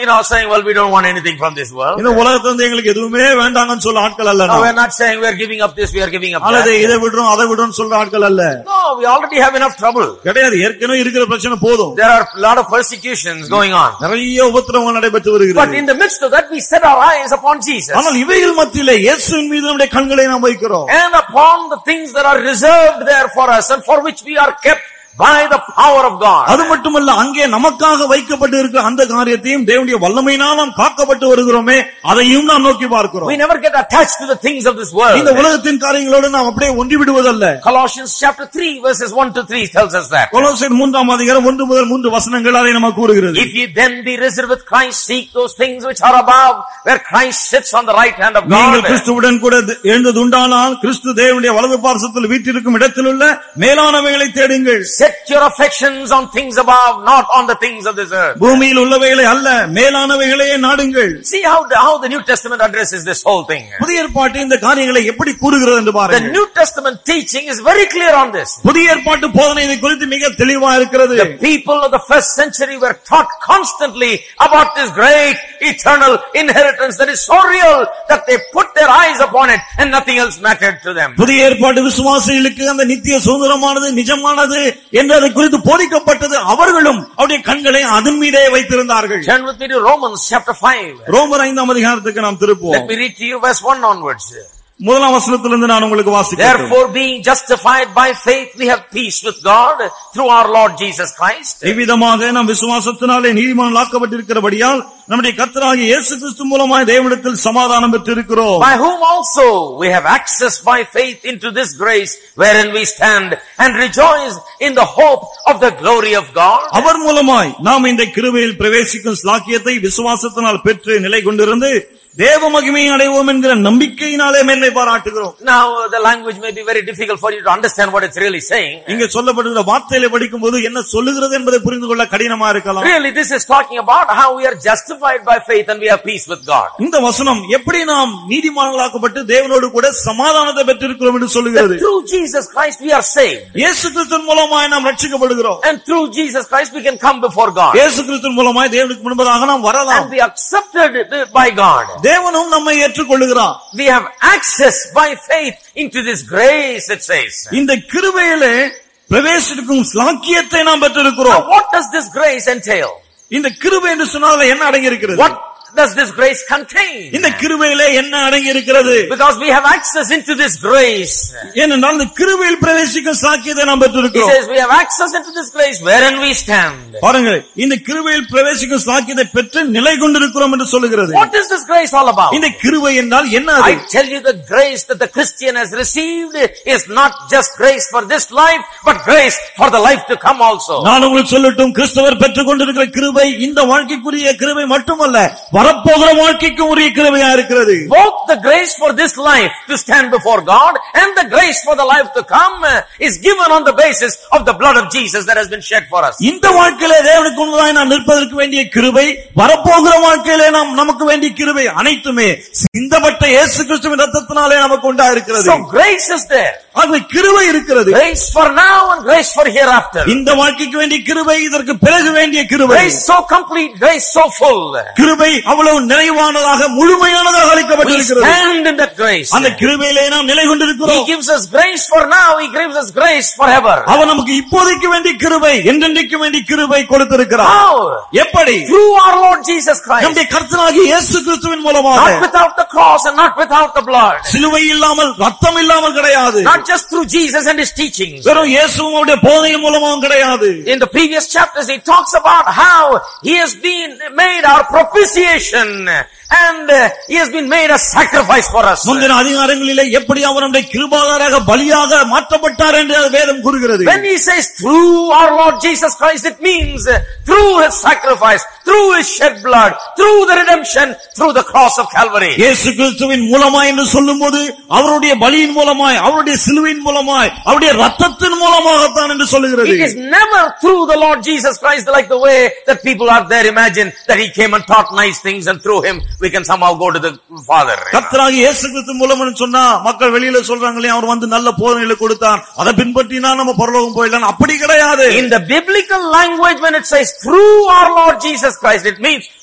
saying, well, we don't want anything from this world. இந்த உலகத்துல எங்களுக்கு எதுவுமே வேண்டாம்னு சொல்ல ஆட்கள் அல்ல. No, we are not saying we are giving up this, we are giving up that. அல்லது இதை விடுறோம் அதை விடுறோம் சொல்ற ஆட்கள் அல்ல. No, we already have enough trouble. கிடையாது, ஏற்கனவே இருக்கிற பிரச்சனை போதும். There are a lot of persecutions going on. நிறைய உபத்திரவங்கள் நடைபெற்று வருகிறது. But in the midst of that, we set our eyes upon Jesus. ஆனால் இவைகள் மத்தியிலே இயேசுவின் மீது நம்முடைய கண்களை நாம் வைக்கிறோம். And upon the things that are reserved there for us and for which we are kept by the power of God. அது மட்டுமல்ல, அங்கே நமக்காக வைக்கப்பட்டு இருக்கிற அந்த காரியத்தையும் தேவனுடைய வல்லமையினால் நாம் காக்கப்பட்டு வருகிறோமே, அதையும் நாம் நோக்கி பார்க்கிறோம். We never get attached to the things of this world. இந்த உலகத்தின் காரியங்களோடு நாம் அப்படியே ஒன்றி விடுவதல்ல. Colossians chapter 3 verses 1 to 3 tells us that. கொலோசியர் 3ஆம் அதிகாரம் 1 முதல் 3 வசனங்கள் அதை நமக்கு கூறுகிறது. If ye then be risen with Christ, seek those things which are above, where Christ sits on the right hand of God. நீங்கள் கிறிஸ்துவுடன் கூட எழுந்ததுண்டானால் கிறிஸ்து தேவனுடைய வலது பார்சத்தில் வீற்றிருக்கும் இடத்திலுள்ள மேலானவைகளை தேடுங்கள். Set your affections on things above, not on the things of this earth. பூமியில் உள்ளவைகளை அல்ல, மேலானவைகளையே நாடுங்கள். See how the New Testament addresses this whole thing. புதிய ஏற்பாட்டு இந்த காரியங்களை எப்படி கூறுகிறது என்று பாருங்கள். The New Testament teaching is very clear on this. புதிய ஏற்பாட்டு போதனை இதை குறித்து மிக தெளிவா இருக்கிறது. The people of the first century were taught constantly about this great eternal inheritance that is so real that they put their eyes upon it and nothing else mattered to them. புதிய ஏற்பாட்டு விசுவாசிகளுக்கு அந்த நித்திய சுதந்திரமானது நிஜமானது என்று அதை குறித்து போதிக்கப்பட்டது. அவர்களும் அவருடைய கண்களை அதன் மீதே வைத்திருந்தார்கள். Turn with me to Romans chapter 5. ரோமர் 5ஆம் அதிகாரத்துக்கு நாம் திருப்புவோம். Let me read to you verse 1 onwards. முதலாம் வசனத்திலிருந்து நான் உங்களுக்கு வாசிக்கிறேன். Therefore, being justified by faith, we have peace with God through our Lord Jesus Christ. இவ்விதமாக நாம் விசுவாசத்தினாலே நீதிமான்களாக்கப்பட்டிருக்கிறபடியால் நம்முடைய கர்த்தராகிய இயேசு கிறிஸ்து மூலமாய் தேவனிடத்தில் சமாதானம் பெற்றிருக்கிறோம். By whom also we have access by faith into this grace wherein we stand and rejoice in the hope of the glory of God. அவர் மூலமாய் நாம் இந்த கிருபையில் பிரவேசிக்கும் ஸ்லாக்கியத்தை விசுவாசத்தினால் பெற்று நிலை கொண்டிருந்து தேவ மகிமையை அடைவோம் என்கிற நம்பிக்கையினாலே மேன்மை பாராட்டுகிறோம். Now the language may be very difficult for you to understand what it's really saying. இங்கே சொல்லப்படுகிற வார்த்தைகளை படிக்கும்போது என்ன சொல்லுகிறது என்பதை புரிந்து கொள்ள கடினமா இருக்கலாம். Really this is talking about how we are justified by faith and we have peace with God. இந்த வசனம் எப்படி நாம் நீதிமான்களாக்கப்பட்டு தேவனோடு கூட சமாதானத்தை பெற்றிருக்கிறோம் என்று சொல்லுகிறது. Through Jesus Christ we are saved. இயேசு கிறிஸ்துவின் மூலமாய் நாம் ரட்சிக்கப்படுகிறோம். And through Jesus Christ we can come before God. இயேசு கிறிஸ்துவின் மூலமாய் தேவனுக்கு முன்பாக நாம் வரலாம். And be accepted by God. தேவனும் நம்மை ஏற்றுக்கொள்கிறார். We have access by faith into this grace, it says. இந்த கிருபையிலே பிரவேசிக்கும் ஸ்லாக்கியத்தை நாம் பெற்றிருக்கிறோம். Now what does this grace entail? இந்த கிருபை என்று சொன்னால் என்ன அடங்கி இருக்கிறது? What does this grace contain? இந்த கிருபையிலே என்ன அடங்கி இருக்கிறது? Because we have access into this grace. ஏனென்றால் இந்த கிருபையில் பிரவேசிக்கும் ஸ்லாக்கியத்தை நாம் He பெற்றிருக்கிறோம். says we have access into this grace wherein we stand. பாருங்கள், இந்த கிருபையில் பிரவேசிக்கும் ஸ்லாக்கியத்தை பெற்று நிலை கொண்டிருக்கிறோம் என்று சொல்லுகிறது. What is this grace all about? இந்த கிருபை என்றால் என்ன? I tell you, the grace that the Christian has received is not just grace for this life, but grace for the life to come also. நான் உங்களுக்கு சொல்லட்டும், கிறிஸ்தவர் பெற்றுக் கொண்டிருக்கிற கிருபை இந்த வாழ்க்கைக்குரிய கிருபை மட்டுமல்ல, வரப்போகிற வாழ்க்கைக்கு உரிய கிருபையா இருக்கிறது. Both the grace for this life to stand before God and the grace for the life to come is given on the basis of the blood of Jesus that has been shed for us. இந்த வாழ்க்கையிலே தேவனுக்கு முன்பாக நாம் நிற்பதற்கு வேண்டிய கிருபை, வரப்போகிற வாழ்க்கையிலே நமக்கு வேண்டிய கிருபை அனைத்துமே சிந்தப்பட்ட இயேசு கிறிஸ்துவின் இரத்தத்தினாலே நமக்கு உண்டா இருக்கிறது. So grace is there. ஆகவே கிருபை இருக்கிறது. Grace for now and grace for hereafter. இந்த வாழ்க்கைக்கு வேண்டிய கிருபை, இதற்கு பிறகு வேண்டிய கிருபை. Grace so complete, grace so full. கிருபை அவ்வளவு நிறைவானதாக முழுமையானதாக We அளிக்கப்பட்டிருக்கிறது. stand in that grace. அந்த கிருபையிலே நாம் நிலை He கொண்டிருக்கிறோம். gives us grace for now, He gives us grace forever. அவர் நமக்கு இப்போதைக்கு வேண்டிய கிருபை, என்றென்றைக்கு வேண்டிய கிருபை கொடுத்திருக்கிறார். How? எப்படி? Through our Lord Jesus Christ. நம்முடைய கர்த்தராகிய இயேசு கிறிஸ்துவின் மூலமாக. Not without the cross and not without the blood. சிலுவை இல்லாமல், ரத்தம் இல்லாமல் கிடையாது. Not just through Jesus and His teachings. வெறும் இயேசுவும் அவருடைய போதனையின் மூலமாகவும் கிடையாது. In the previous chapters He talks about how He has been made our propitiation and He has been made a sacrifice for us. முந்தின அதிகாரங்களிலே எப்படி அவர் நம்முடைய கிருபாதாராக பலியாக மாற்றப்பட்டார் என்று வேதம் கூறுகிறது. When He says through our Lord Jesus Christ, it means through His sacrifice, through His shed blood, through the redemption, through the cross of Calvary. இயேசு கிறிஸ்துவின் மூலமாய் என்று சொல்லும்போது அவருடைய பலியின் மூலமாய், அவருடைய சிலுவையின் மூலமாய், அவருடைய ரத்தத்தின் மூலமாகத்தான் என்று சொல்லுகிறது. It is never through the Lord Jesus Christ like the way that people are there imagine that He came and taught nice things and through Him we can somehow go to the Father. கர்த்தராகிய இயேசு கிறிஸ்து மூலம்னு சொன்னா மக்கள் வெளியில சொல்றாங்களே அவர் வந்து நல்ல போதனைகளை கொடுத்தார், அதை பின்பற்றினா நம்ம பரலோகம் போயிடலாம். அப்படி கிடையாது. In the biblical language when it says through our Lord Jesus Christ, it means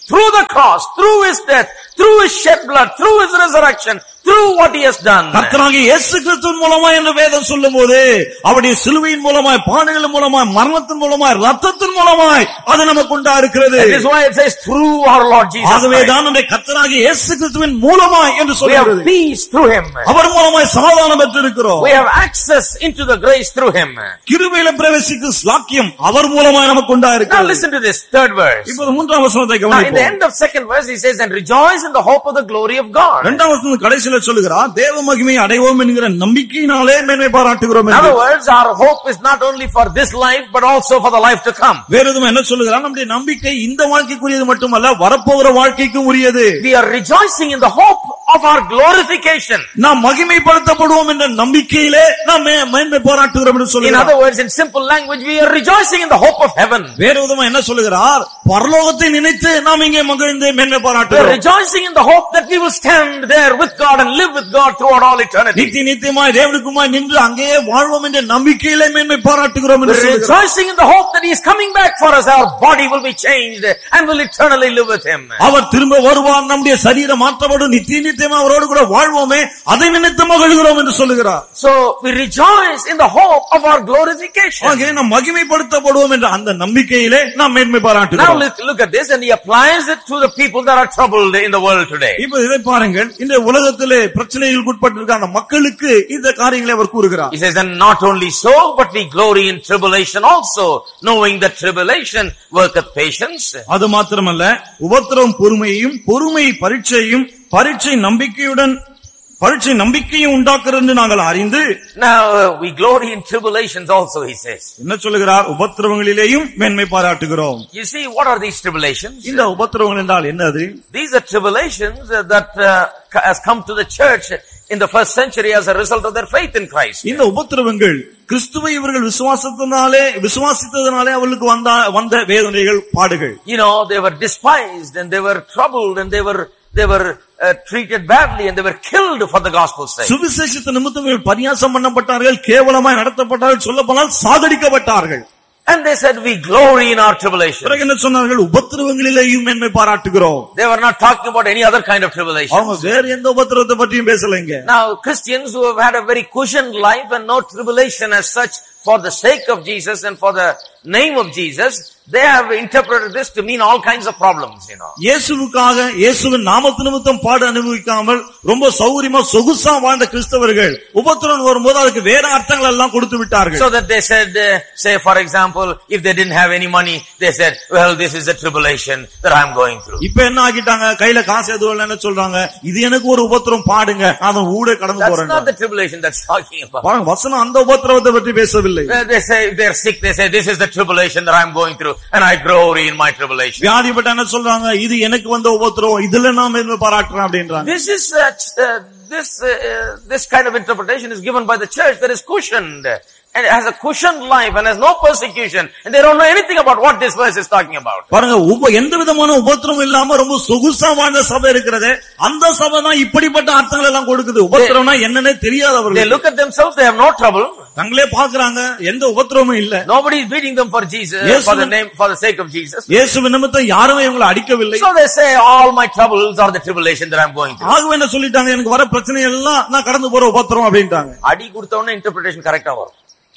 through the cross, through his death, through his shed blood, through his resurrection, through what he has done. கர்த்தராகிய இயேசு கிறிஸ்துவின் மூலமாய் என்று வேதம் சொல்லும்போது அவருடைய சிலுவையின் மூலமாய், பாடுகளின் மூலமாய், மரணத்தின் மூலமாய், இரத்தத்தின் மூலமாய் அது நமக்கு உண்டா இருக்கிறது. That is why it says through our Lord Jesus. ஆகவே தான் நம்முடைய கர்த்தராகிய இயேசு கிறிஸ்துவின் மூலமாய் என்று சொல்கிறது. We have peace through him. அவர் மூலமாய் சமாதானம் பெற்றிருக்கிறோம். We have access into the grace through him. கிருபையில பிரவேசிக்கும் ஸ்லாக்கியம் அவர் மூலமாய் நமக்கு உண்டா Now இருக்கிறது. listen to this third verse. இப்போது மூன்றாம் வசனத்தை Now in the கவனிப்போம். end of second verse he says, and rejoice in the hope of the glory of God. இரண்டாம் வசனம் கடைசியில சொல்லுகிறார், தேவ மகிமையை அடைவோம் என்கிற நம்பிக்கையினாலே மேன்மை பாராட்டுகிறோம் In என்று. other words, our hope is not only for this life but also for the life to come. வேற எதுவும் என்ன சொல்லுகிறார், நம்முடைய நம்பிக்கை இந்த வாழ்க்கைக்குரியது மட்டுமல்ல, வரப்போகிற வாழ்க்கைக்கும் உரியது. We are rejoicing in the hope of our glorification. நாம் மகிமைப்படுத்தப்படுவோம் என்ற நம்பிக்கையிலே நாம் மேன்மை பாராட்டுகிறோம் என்று In சொல்லுகிறார். other words, in simple language, we are rejoicing in the hope of heaven. வேற விதமா என்ன சொல்லுகிறார், பரலோகத்தை நினைத்து நாம் இங்கே மகிழ்ந்து மேன்மை We are பாராட்டுகிறோம். rejoicing in the hope that we will stand there with God and live with God throughout all eternity. நித்தியமாய் தேவனுக்குமாய் நின்று அங்கேயே வாழ்வோம் என்ற நம்பிக்கையிலே மேன்மை பாராட்டுகிறோம் We என்று are சொல்லுகிறார். rejoicing in the hope that He is coming back for us. Our body will be changed and will eternally live with Him. அவர் திரும்ப வருவார், நம்முடைய சரீரம் மாற்றப்படும், நித்தியமா அவரோடு கூட வாழ்வோமே, அதை நினைத்து மகிழ்கிறோம் என்று சொல்லுகிறார். So we rejoice in the hope of our glorification. ஆகவே நாம் மகிமைப்படுத்தப்படுவோம் என்ற அந்த நம்பிக்கையிலே நாம் மேன்மை Now பாராட்டுகிறோம். look at this, and he applies it to the people that are troubled in the world today. இப்ப இதை பாருங்கள், இந்த உலகத்திலே பிரச்சனைகளுக்கு உட்பட்டிருக்கிற அந்த மக்களுக்கு இந்த காரியங்களை அவர் கூறுகிறார். He says, and not only so, but we glory in tribulation also, knowing that tribulation worketh patience. அது மாத்திரமல்ல, உபத்திரவம் பொறுமையையும், பொறுமை பரீட்சையும், பரீட்சை நம்பிக்கையும் உண்டாக்குறது என்று நாங்கள் அறிந்து. Now we glory in tribulations also, he says. என்ன சொல்லுகிறார், உபத்திரவங்களிலேயும் மேன்மை பாராட்டுகிறோம். You see, what are these tribulations? இந்த உபத்திரவங்கள் என்றால் என்னது? These are tribulations that has come to the church in the first century as a result of their faith in Christ. இந்த உபத்திரவங்கள் கிறிஸ்துவை இவர்கள் விசுவாசித்ததனாலே அவர்களுக்கு வந்த வேதனைகள், பாடுகள். You know, they were despised and they were troubled and they were treated badly and they were killed for the gospel's sake. சுவிசேஷத்தின் நிமித்தம் பரியாசம் பண்ணப்பட்டார்கள், கேவலமாய் நடத்தப்பட்டார்கள், சொல்லப்போனால் சாகடிக்கப்பட்டார்கள். And they said, we glory in our tribulation. பிறகு என்ன சொன்னார்கள், உபத்திரவங்களிலேயும் மேன்மை பாராட்டுகிறோம். They were not talking about any other kind of tribulation. அவங்க வேற எந்த உபத்திரவத்தை பற்றியும் பேசலைங்க. Now Christians who have had a very cushioned life and no tribulation as such, for the sake of Jesus and for the name of Jesus, they have interpreted this to mean all kinds of problems, you know. இயேசுவுக்காக, இயேசுவின் நாமத்து நிமித்தம் பாடு அனுபவிக்காமல் ரொம்ப சௌரியமா சொகுசா வாழ்ந்த கிறிஸ்தவர்கள் உபத்திரவம் வரும்போது அதுக்கு வேற அர்த்தங்கள் எல்லாம் கொடுத்து விட்டார்கள். So that they said, say for example, if they didn't have any money, they said, well, this is a tribulation that I'm going through. இப்ப என்ன ஆகிட்டாங்க, கையில காசு எதுவும் இல்லைன்னு சொல்றாங்க, இது எனக்கு ஒரு உபத்திரம், பாடுங்க, அதன் ஊட கடந்து போறேன். That's not the tribulation that's talking about. வசனம் அந்த உபத்திரவத்தை பற்றி பேசவில்லை. They say, if they're sick, they say, this is the tribulation that I'm going through and I glory in my tribulation. வியாதிப்பட்ட என்ன சொல்றாங்க, இது எனக்கு வந்த உபத்திரம், இதுல நான் மேன்மை பாராட்டுறேன் அப்படின்றாங்க. This kind of interpretation is given by the church that is cushioned and has a cushioned life and has no persecution, and they don't know anything about what this verse is talking about. பாருங்க, எந்த விதமான உபத்திரம் இல்லாம ரொம்ப சொகுசா வாழ்ந்த சபை இருக்கிறது, அந்த சபை தான் இப்படிப்பட்ட அர்த்தங்கள் எல்லாம் கொடுக்குது. உபத்திரம்னா என்னன்னே தெரியாதவர்கள். They look at themselves, they have no trouble. தங்களே பாக்குறாங்க, எந்த உபத்திரமும் இல்ல. Nobody is beating them for Jesus, for the sake of Jesus. இயேசுவின் நிமித்தம் யாரும் இவங்களை அடிக்கவில்லை. So they say, all my troubles are the tribulation that I'm going through. ஆகவே என்ன சொல்லிட்டாங்க, எனக்கு வர பிரச்சனை எல்லாம் நான் கடந்து போற உபத்திரம் அப்படின்ட்டாங்க. அடி கொடுத்தவனே interpretation கரெக்டா வரும்.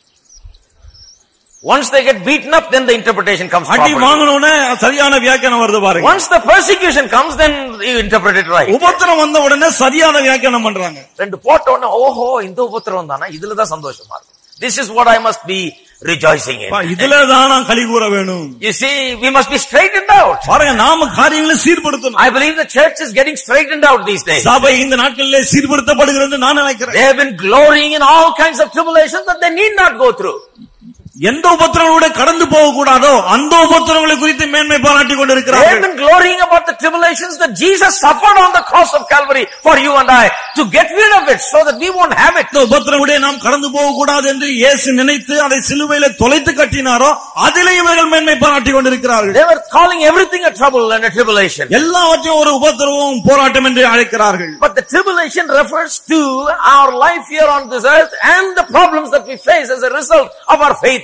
Once they get beaten up, then the interpretation comes properly. அடி வாங்குனோனே சரியான வியாக்கியானம் வருது பாருங்க. Once the persecution comes, then you interpret it right. உபத்திரம் வந்த உடனே சரியான வியாக்கியானம் பண்றாங்க. ரெண்டு போட்ட உடனே, ஓஹோ இந்த உபத்திரம் தானா, இதுல தான் சந்தோஷமா இருக்கு. This is what I must be rejoicing in. இதுல தான் நான் களி கூற வேணும். You see, we must be straightened out. பாருங்க, நாம காரியங்களை சீர்படுத்தணும். I believe the church is getting straightened out these days. சபை இந்த நாட்களிலே சீர்படுத்தப்படுகிறது நான் நினைக்கிறேன். They have been glorying in all kinds of tribulations that they need not go through. எந்த உபத்திரங்களோட கடந்து போக கூடாதோ அந்த உபத்திரங்களை குறித்து மேன்மை பாராட்டி கொண்டிருக்கிறார்கள். They have been glorying about the tribulations that Jesus suffered on the cross of Calvary for you and I, to get rid of it so that we won't have it. இந்த உபத்திரங்களோட நாம் கடந்து போக கூடாது என்று இயேசு நினைத்து அதை சிலுவையிலே தொலைத்து கட்டினாரோ அதிலே இவர்கள் மேன்மை பாராட்டி கொண்டிருக்கிறார்கள். They were calling everything a trouble and a tribulation. எல்லாவற்றையும் ஒரு உபத்திரமும் போராட்டம் என்று அழைக்கிறார்கள். But the tribulation refers to our life here on this earth and the problems that we face as a result of our faith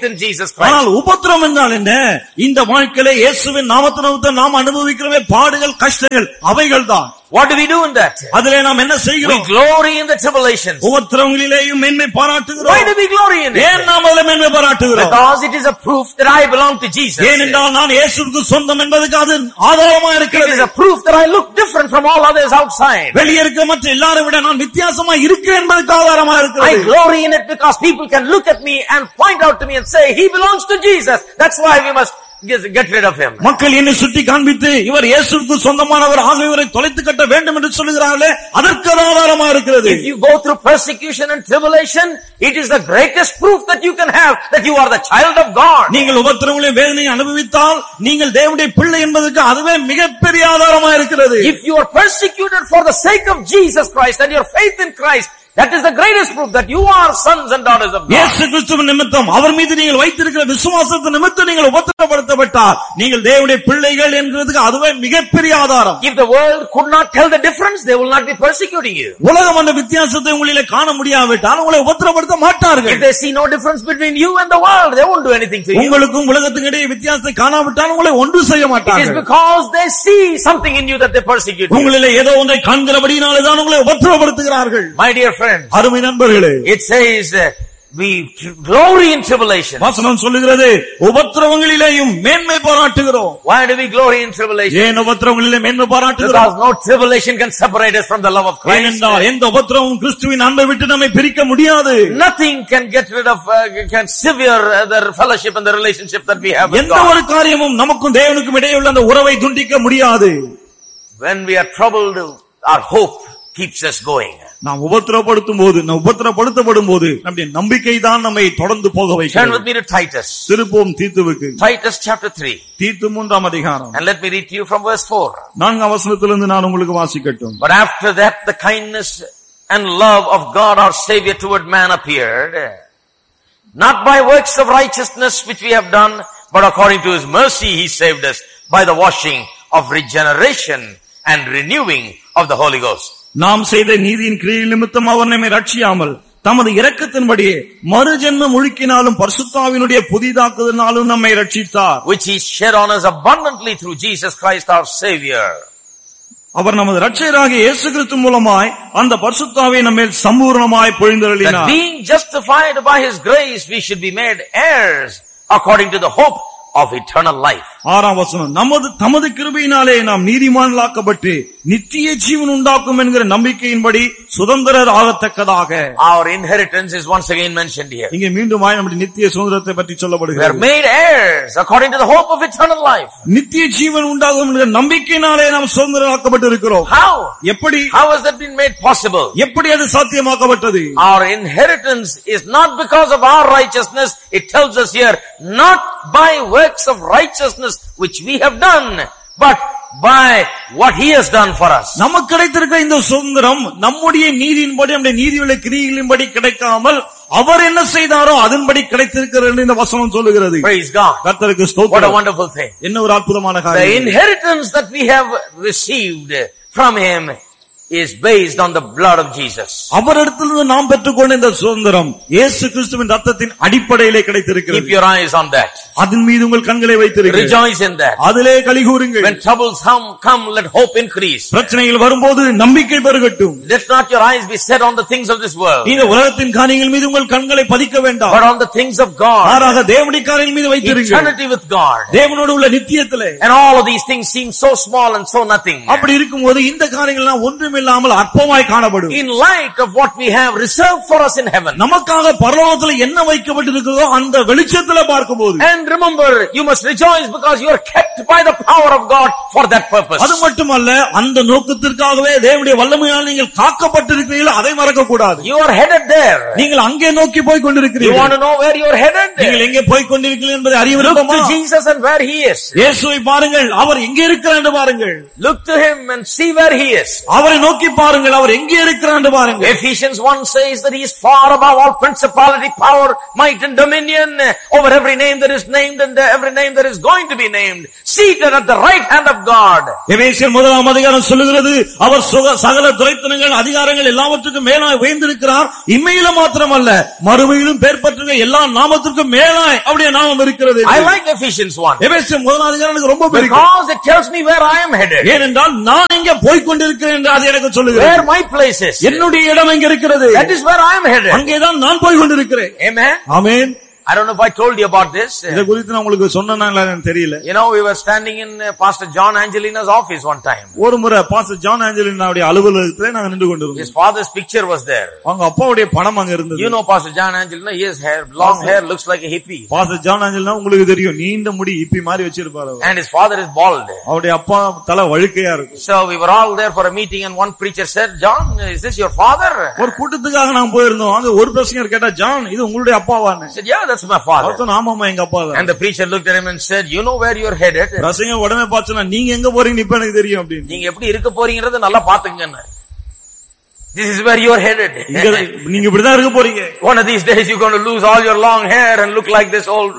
in Jesus Christ. ஆனால் உபத்திரம் என்றால் என்ன? இந்த வாழ்க்கையிலே இயேசுவின் நாமத்தினால நாம் அனுபவிக்கிறவே பாடுகள், கஷ்டங்கள் அவைகள்தான். What do we do in that? அதிலே நாம் என்ன We செய்கிறோம்? glory in the tribulations. உபத்திரங்களிலேயும் மேன்மை பாராட்டுகிறோம். Why do we glory in it? ஏன் நாம் அதிலே மேன்மை பாராட்டுகிறோம்? Because it is a proof that I belong to Jesus. ஏனென்றால் நான் இயேசுவுக்கு சொந்தம் என்பதற்கு அது ஆதாரமா It இருக்கிறது. is a proof that I look different from all others outside. வெளியே இருக்க மற்ற எல்லாரை விட நான் வித்தியாசமா இருக்கிறேன் என்பதற்கு ஆதாரமா I இருக்கிறது. glory in it because people can look at me and point out to me and say, he belongs to Jesus. That's why we must get rid of him. மக்கள் என்னை சுட்டி காண்பித்து இவர் இயேசுவுக்கு சொந்தமானவர் ஆக இவரை தொலைத்து கட்ட வேண்டும் என்று சொல்லுகிறார்களே, அதற்கு ஆதாரமா இருக்கிறது. If you go through persecution and tribulation, it is the greatest proof that you can have that you are the child of God. நீங்கள் உபத்திரங்களையும் வேதனையை அனுபவித்தால் நீங்கள் தேவனுடைய பிள்ளை என்பதற்கு அதுவே மிகப்பெரிய ஆதாரமா இருக்கிறது. If you are persecuted for the sake of Jesus Christ and your faith in Christ, that is the greatest proof that you are sons and daughters of God. இயேசு கிறிஸ்துவின் நிமித்தம் அவர் மீது நீங்கள் வைத்திருக்கிற விசுவாசத்தின் நிமித்தம் நீங்கள் உபத்திரப்படுத்தப்பட்டால் நீங்கள் தேவனுடைய பிள்ளைகள் என்கிறதுக்கு அதுவே மிகப்பெரிய ஆதாரம். If the world could not tell the difference, they will not be persecuting you. உலகம் அந்த வித்தியாசத்தை உங்களிலே காண முடியாவிட்டால் உங்களை உபத்திரப்படுத்த மாட்டார்கள். If they see no difference between you and the world, they won't do anything to you. உங்களுக்கும் உலகத்துக்கும் இடையே வித்தியாசத்தை காணாவிட்டால் உங்களை ஒன்று செய்ய It is மாட்டார்கள். because they see something in you that they persecute you. உங்களிலே ஏதோ ஒன்றை காண்கிறபடியினாலே தான் உங்களை உபத்திரப்படுத்துகிறார்கள். My dear friend, அருமை நண்பர்களே, it says we glory in tribulation. வசனம் சொல்லுகிறது உபத்திரவங்களிலேயும் மேன்மை பாராட்டுகிறோம். Why do we glory in tribulation? ஏன் உபத்திரவங்களிலே மேன்மை பாராட்டுகிறோம்? Because no tribulation can separate us from the love of Christ. ஏனென்றால் எந்த உபத்திரமும் கிறிஸ்துவின் அன்பை விட்டு நம்மை பிரிக்க முடியாது. Nothing can get rid of, can sever the fellowship and the relationship that we have with எந்த God. ஒரு காரியமும் நமக்கும் தேவனுக்கும் இடையே உள்ள அந்த உறவை துண்டிக்க முடியாது. When we are troubled, our hope keeps us going. நாம் உபத்திரப்படுத்தப்படும் போது நம்முடைய நம்பிக்கை தான் நம்மை தொடர்ந்து போக Turn with வைக்கிறது. me to Titus. திருப்போம் தீத்துவுக்கு. Titus chapter 3. தீத்து 3ஆம் அதிகாரம். And let me read to you from verse 4. 4ஆம் வசனத்திலிருந்து நான் உங்களுக்கு வாசிக்கட்டும். But after that the kindness and love of God our Savior toward man appeared, not by works of righteousness which we have done, but according to his mercy he saved us by the washing of regeneration and renewing of the Holy Ghost. நாம் செய்த நீதியின் கிரியை நிமித்தம் அவர் நம்மை ரட்சியாமல் தமது இரக்கத்தின்படியே மறுஜென்மம் முழுக்கினாலும் பரிசுத்தாவினுடைய புதிதாக்குதலினாலும் நம்மை ரட்சித்தார். Which he shed on us abundantly through Jesus Christ our Savior. அவர் நமது இரட்சகராகிய இயேசு கிறிஸ்து மூலமாய் அந்த பரிசுத்தாவியை நம்மேல் சம்பூர்ணமாய் பொழிந்தருளினார். That being justified by his grace we should be made heirs according to the hope of eternal life. 6ஆம் வசனம், தமது கிருபையினாலே நாம் நீதிமான்களாக்கப்பட்டு நித்திய ஜீவன் உண்டாக்கும் என்கிற நம்பிக்கையின்படி சுதந்திரர் ஆகத்தக்கதாக. Our inheritance is once again mentioned here. இங்கே மீண்டும் நம்முடைய நித்திய சுதந்திரத்தை பற்றி We are சொல்லப்படுகிறது. made heirs according to the hope of eternal life. நித்திய ஜீவன் உண்டாகும் என்கிற நம்பிக்கையினாலே நாம் சுதந்திரமாக்கப்பட்டு இருக்கிறோம். How? எப்படி How has that been made possible? எப்படி அது சாத்தியமாக்கப்பட்டது? Our inheritance is not because of our righteousness. It tells us here, not by works of righteousness which we have done, but by what he has done for us. நமக்கு கிடைத்திருக்கிற இந்த சுதந்திரம் நம்முடைய நீதியின்படி, நம்முடைய நீதியுள்ள கிரியைகளின்படி கிடைக்காமல் அவர் என்ன செய்தாரோ அதன்படி கிடைத்திருக்கிறது என்று இந்த வசனம் சொல்லுகிறது. Praise God. கர்த்தருக்கு What a ஸ்தோத்திரம். wonderful thing. என்ன ஒரு அற்புதமான The காரியம். inheritance that we have received from him is based on the blood of Jesus. அவரிடத்திலிருந்து நாம் பெற்றுக்கொண்ட இந்த சுதந்திரம் இயேசு கிறிஸ்துவின் ரத்தத்தின் அடிப்படையிலே கிடைத்திருக்கிறது. Keep your eyes on that. அதன் மீது உங்கள் கண்களை வைத்திருங்கள். Rejoice in that. அதிலே களிகூருங்கள். When troubles come, let hope increase. பிரச்சனைகள் வரும்போது நம்பிக்கை பெருகட்டும். Let not your eyes be set on the things of this world, இந்த உலகத்தின் காரியங்கள் மீது உங்கள் கண்களை பதிக்க வேண்டாம். but on the things of God. மாறாக தேவனுடைய காரியங்கள் மீது வைத்திருங்கள். Eternity with God. தேவனோடு உள்ள நித்தியத்திலே. And all of these things seem so small and so nothing. அப்படி இருக்கும்போது இந்த காரியங்கள் எல்லாம் ஒன்றுமில்லாமல் அற்பமாய் காணப்படும். In light of what we have reserved for us in heaven. நமக்காக பரலோகத்தில் என்ன வைக்கப்பட்டிருக்கிறதோ அந்த வெளிச்சத்திலே பார்க்கும்போது. And remember, you must rejoice because you are kept by the power of God for that purpose. அது மட்டுமல்ல, அந்த நோக்கத்திற்காகவே தேவனுடைய வல்லமையால் நீங்கள் காக்கப்பட்டிருக்கிறீர்கள், அதை மறக்க கூடாது. You are headed there. நீங்கள் அங்கே நோக்கி போய் You கொண்டிருக்கிறீர்கள். want to know where you are headed? நீங்கள் எங்கே போய் கொண்டிருக்கிறீர்கள் என்பதை அறிய Look விருப்பமா? to Jesus and where he is. இயேசுவை பாருங்கள், அவர் எங்கே இருக்கிறார் என்று பாருங்கள். Look to him and see where he is. அவரை நோக்கி பாருங்கள், அவர் எங்கே இருக்கிறார் என்று பாருங்கள். Ephesians 1 says that he is far above all principality, power, might and dominion over every name that is named and every name that is going to be named, seated at the right hand of God. எபேசியர் 1ஆம் அதிகாரம் சொல்லுகிறது அவர் சகல துரைத்தனங்கள் அதிகாரங்கள் எல்லாவற்றுக்கும் மேலாய் உயர்ந்திருக்கிறார். இம்மையில மாத்திரமல்ல மறுமையிலும் பேர் பெற்ற எல்லா நாமத்திற்கும் மேலாய் அவருடைய நாமம் இருக்கிறது. I like Ephesians 1. எபேசியர் 1ஆம் அதிகாரம் எனக்கு ரொம்ப பிடிக்கும். Because it tells me where I am headed. ஏனென்றால் நான் எங்கே போய் கொண்டிருக்கிறேன் என்று அது எனக்கு சொல்லுகிறது. Where my place is. என்னுடைய இடம் எங்க இருக்கிறது? That is where I am headed. அங்கேதான் நான் போய் கொண்டிருக்கிறேன். Amen. Amen. I don't know if I told you about this. இத குறித்து நான் உங்களுக்கு சொன்னேனா இல்லன்னு தெரியல. You know, we were standing in Pastor John Angelina's office one time. ஒரு முறை பாஸ்டர் ஜான் ஆஞ்சலினாவுடைய அலுவலகத்திலே நாங்க நின்று கொண்டிருந்தோம். His father's picture was there. அவங்க அப்பாவுடைய படம் அங்க இருந்தது. You know Pastor John Angelina, his hair, long hair, looks like a hippie. Pastor John Angelina உங்களுக்கு தெரியும், நீண்ட முடி ஹிப்பி மாதிரி வச்சிருப்பாரு. And his father is bald. அவருடைய அப்பா தலை வழுக்கையா இருக்கும். So we were all there for a meeting and one preacher said, "John, is this your father?" ஒரு கூட்டத்துக்காக நாங்க போயிருந்தோம். அங்க ஒரு பிரசங்கர் கேட்டா, "ஜான், இது உங்களுடைய அப்பாவான்னு?" I said, "Yeah, that's my father." ஆமாமா, எங்க அப்பா தான். And the preacher looked at him and said, "You know where you are headed?" பிரசங்க உடனே பார்த்தா, "நீங்க எங்க போறீங்க இப்ப எனக்கு தெரியும்" அப்படின்னு. நீங்க எப்படி இருக்க போறீங்கறத நல்லா பாத்துக்கங்க. This is where you are headed. நீங்க இப்படிதான் இருக்க போறீங்க. One of these days you're going to lose all your long hair and look like this old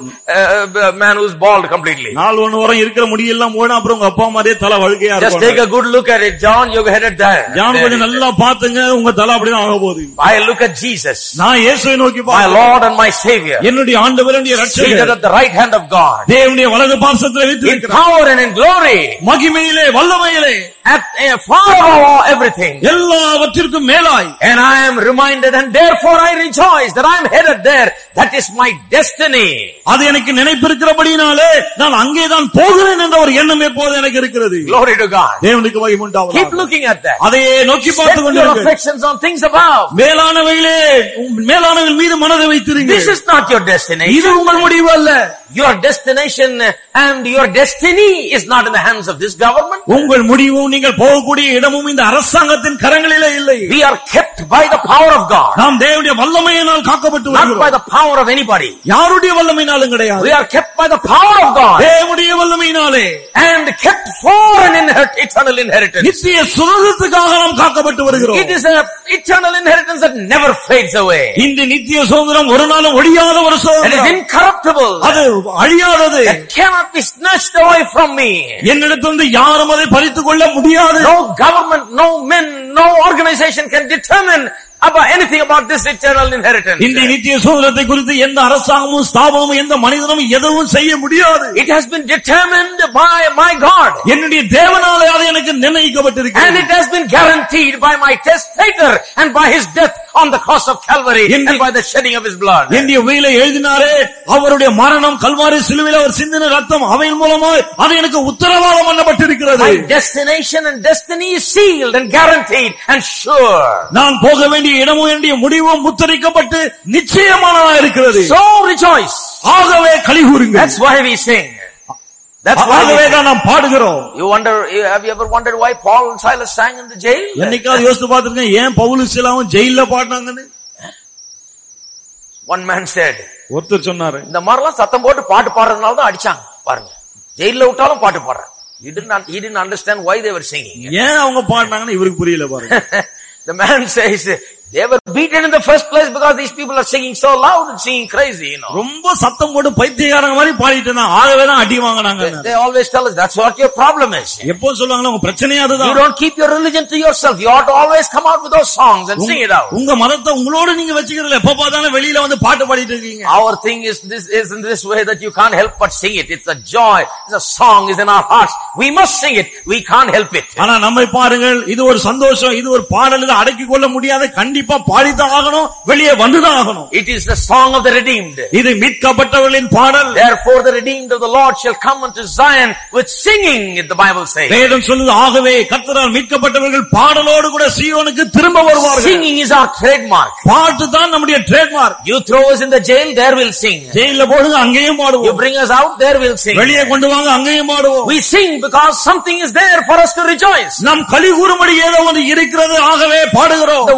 man who's bald completely. நாள் ஒன்னு வர இருக்கிற முடி எல்லாம் போனா அப்புறம் உங்க அப்பா மாதிரியே தலை வழுக்கையா இருக்கும். Just take a good look at it, John. You're headed there. John கொஞ்சம் நல்லா பாத்துங்க, உங்க தலை அப்படிதான் ஆக போகுது. I look at Jesus. நான் இயேசுவை நோக்கி my Lord and my Savior. என்னுடைய ஆண்டவர் என்னுடைய இரட்சகர். Seated at the right hand of God. தேவனுடைய வலது பார்சத்திலே வீற்றிருக்கிறார். In power and in glory. மகிமையிலே வல்லமையிலே. At far above everything. எல்லாவற்றிற்கும் மேலாய். And I am reminded and therefore I rejoice that I am headed there. That is my destiny. அது எனக்கு நினைப்பிருக்கிறபடியினாலே நான் அங்கேதான் போகிறேன் என்ற ஒரு எண்ணம் எப்போது எனக்கு இருக்கிறது. Glory to God. தேவனுக்கு மகிமை உண்டாவதாக. Keep looking at that. அதையே நோக்கி பார்த்து கொண்டிருங்கள். Set your affections on things above. மேலானவைகளே, மேலானவைகள் மீது மனதை வைத்திருங்கள். This is not your destination. இது உங்கள் முடிவு அல்ல. Your destination and your destiny is not in the hands of this government. உங்கள் முடிவும் நீங்கள் போகக்கூடிய இடமும் இந்த அரசாங்கத்தின் கரங்களிலே இல்லை. We are kept by the power of God. நாம் தேவனுடைய வல்லமையினால் காக்கப்பட்டு வருகிறோம். Not by the power of anybody. யாருடைய வல்லமையினாலும் கிடையாது. We are kept by the power of God. தேவனுடைய வல்லமையினாலே. And kept for an eternal inheritance. நித்திய சுதந்திரத்துக்காக நாம் காக்கப்பட்டு வருகிறோம். It is an eternal inheritance that never fades away. இந்த நித்திய சுதந்திரம் ஒரு நாளும் ஒழியாத ஒரு சுதந்திரம். It is incorruptible. அது அழியாதது. It cannot be snatched away from me. என்னிடத்திலிருந்து யாரும் அதை பறித்துக் கொள்ள முடியாது. No government, no men, no organization can determine about anything about this eternal inheritance. இந்த நித்திய சுதந்திரத்தை குறித்து எந்த அரசாங்கமும் ஸ்தாபனமும் எந்த மனிதனும் எதுவும் செய்ய முடியாது. It has been determined by my God. என்னுடைய தேவனாலே அது எனக்கு நிர்ணயிக்கப்பட்டிருக்கிறது. And it has been guaranteed by my testator and by his death on the cross of Calvary and by the shedding of his blood. என்னுடைய உயிரை எழுதினாரே, அவருடைய மரணம் கல்வாரி சிலுவையில் அவர் சிந்தின ரத்தம் அவையின் மூலமாய் அது எனக்கு உத்தரவாதம் பண்ணப்பட்டிருக்கிறது. My destination and destiny is sealed and guaranteed and sure. நான் போக வேண்டிய இடமும் என்னுடைய முடிவும் முத்திரிக்கப்பட்டு நிச்சயமானதா இருக்கிறது. So rejoice. ஆகவே களிகூருங்கள். That's why we sing. That's why நாம் பாடுகிறோம். Have you ever wondered why Paul and Silas sang in the jail? என்னைக்காவது யோசித்து பார்த்திருக்கீங்க ஏன் பவுலும் சீலாவும் ஜெயில்ல பாடினாங்கன்னு? One man said, ஒருத்தர் சொன்னாரு, இந்த மாதிரிலாம் சத்தம் போட்டு பாட்டு பாடுறதுனால தான் அடிச்சாங்க பாருங்க. ஜெயில்ல விட்டாலும் பாட்டு பாடுறாங்க. He didn't understand why they were singing. ஏன் அவங்க பாடினாங்கன்னு இவருக்கு புரியல பாருங்க. The man says they were beaten in the first place because these people are singing so loud and singing crazy, you know. ரொம்ப சத்தம் போட்டு பைத்தியக்காரங்க மாதிரி பாடிட்டு இருந்தாங்க. ஆகவே தான் அடி வாங்குனாங்க. They always tell us that's what your problem is. எப்போ சொல்வாங்களா உங்க பிரச்சனையே அதுதான். You don't keep your religion to yourself. You ought to always come out with those songs and sing it out. உங்க மதத்தை உங்களோட நீங்க வெச்சிக்கிறீங்க. எப்ப பார்த்தாலும் வெளியில வந்து பாட்டு பாடிட்டு இருக்கீங்க. Our thing is in this way that you can't help but sing it. It's a joy. It's a song is in our hearts. We must sing it. We can't help it. ஆனா நம்மை பாருங்கள், இது ஒரு சந்தோஷம், இது ஒரு பாடல், இதை அடக்கிக் கொள்ள முடியாத, கண்டிப்பா பாடிதான் வெளியே வந்துதான் ஆகணும். It is the song of the redeemed. இது மீட்கப்பட்டவர்களின் பாடல். Therefore the redeemed of the Lord shall come unto Zion with singing, the Bible says. வேதம் சொல்லுது, ஆகவே கர்த்தரால் மீட்கப்பட்டவர்கள் பாடலோடு கூட சீயோனுக்கு திரும்ப வருவார்கள். Singing is our trademark. பாட்டு தான் நம்முடைய trademark. You throw us in the jail, there we'll sing. ஜெயில்ல போடுங்க, அங்கேயும் பாடுவோம். You bring us out, there we'll sing. வெளியே கொண்டு வாங்க, அங்கேயும் பாடுவோம். We sing because something is there for us to rejoice. நாம் களி கூறும்படி ஏதோ ஒன்று இருக்கிறது, ஆகவே பாடுகிறோம். The world does not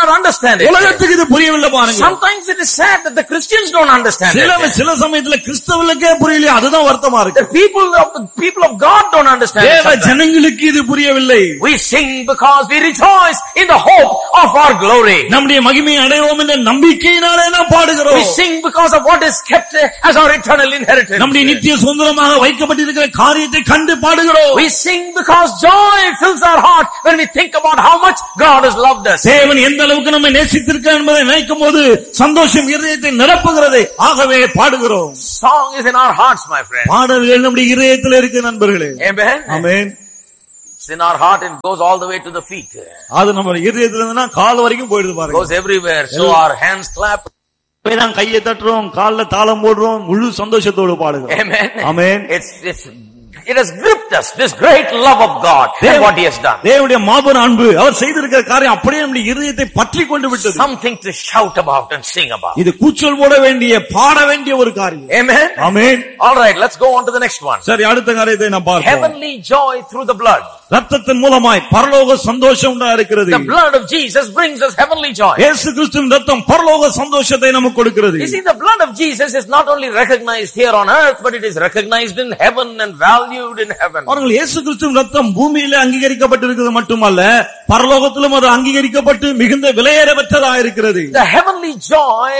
not understand it. உலகத்துக்கு இது புரியவில்லை பாருங்க. Sometimes it is sad that the Christians don't understand it. சில சமயத்துல கிறிஸ்தவர்களுக்கே புரியல, அதுதான் வருத்தமா இருக்கு. The people of God don't understand it. தேவ ஜனங்களுக்கு இது புரியவில்லை. We sing because we rejoice in the hope of our glory. நம்முடைய மகிமையை அடைவோம் என்ற நம்பிக்கையினாலே நாம் பாடுகிறோம். We sing because of what is kept as our eternal inheritance. நம்முடைய நித்திய சுதந்திரமாக வைக்கப்பட்டிருக்கிற காரியத்தை கண்டு பாடுகிறோம். We sing because joy fills our heart when we think about how much God has loved us. தேவன் எந்த அளவுக்கு நம்மை நேசித்திருக்கிறார் என்பதை நினைக்கும்போது சந்தோஷம் இதயத்தை நிரப்புகிறது. ஆகவே பாடுகிறோம். Song is in our hearts, my friend. பாடல்கள் நம்முடைய இதயத்தில் இருக்கு நண்பர்களே. Amen. Amen. It's in our heart and goes all the way to the feet. அது நம்ம இதயத்துல இருந்துனா கால் வரைக்கும் போயிடுது பாருங்க. Goes everywhere. So our hands clap. நாம் கையை தட்டுறோம், கால்ல தாளம் போடுறோம், முழு சந்தோஷத்தோடு பாடுகிறோம். Amen. Amen. It has gripped us, this great love of God and what He has done. தேவனுடைய மாபெரும் அன்பு, அவர் செய்திருக்கிற காரியம் அப்படியே நம்முடைய இதயத்தை பற்றி கொண்டு விட்டது. Something to shout about and sing about. இது கூச்சல் போட வேண்டிய, பாட வேண்டிய ஒரு காரியம். Amen. Amen. All right, let's go on to the next one. சரி, அடுத்த காரியத்தை நாம் பார்ப்போம். Heavenly joy through the blood. ரத்தத்தின் மூலமாய் பரலோக சந்தோஷம் உண்டாயிருக்கிறது. The blood of Jesus brings us heavenly joy. இயேசு கிறிஸ்துவின் ரத்தம் பரலோக சந்தோஷத்தை நமக்கு கொடுக்கிறது. You see, the blood of Jesus is not only recognized here on earth, but it is recognized in heaven and valued in heaven. அவர்கள் இயேசு கிறிஸ்துவின் ரத்தம் பூமியிலே அங்கீகரிக்கப்பட்டிருக்கிறது மட்டுமல்ல, பரலோகத்திலும் அது அங்கீகரிக்கப்பட்டு மிகுந்த விலையேற பெற்றதாக இருக்கிறது. The heavenly joy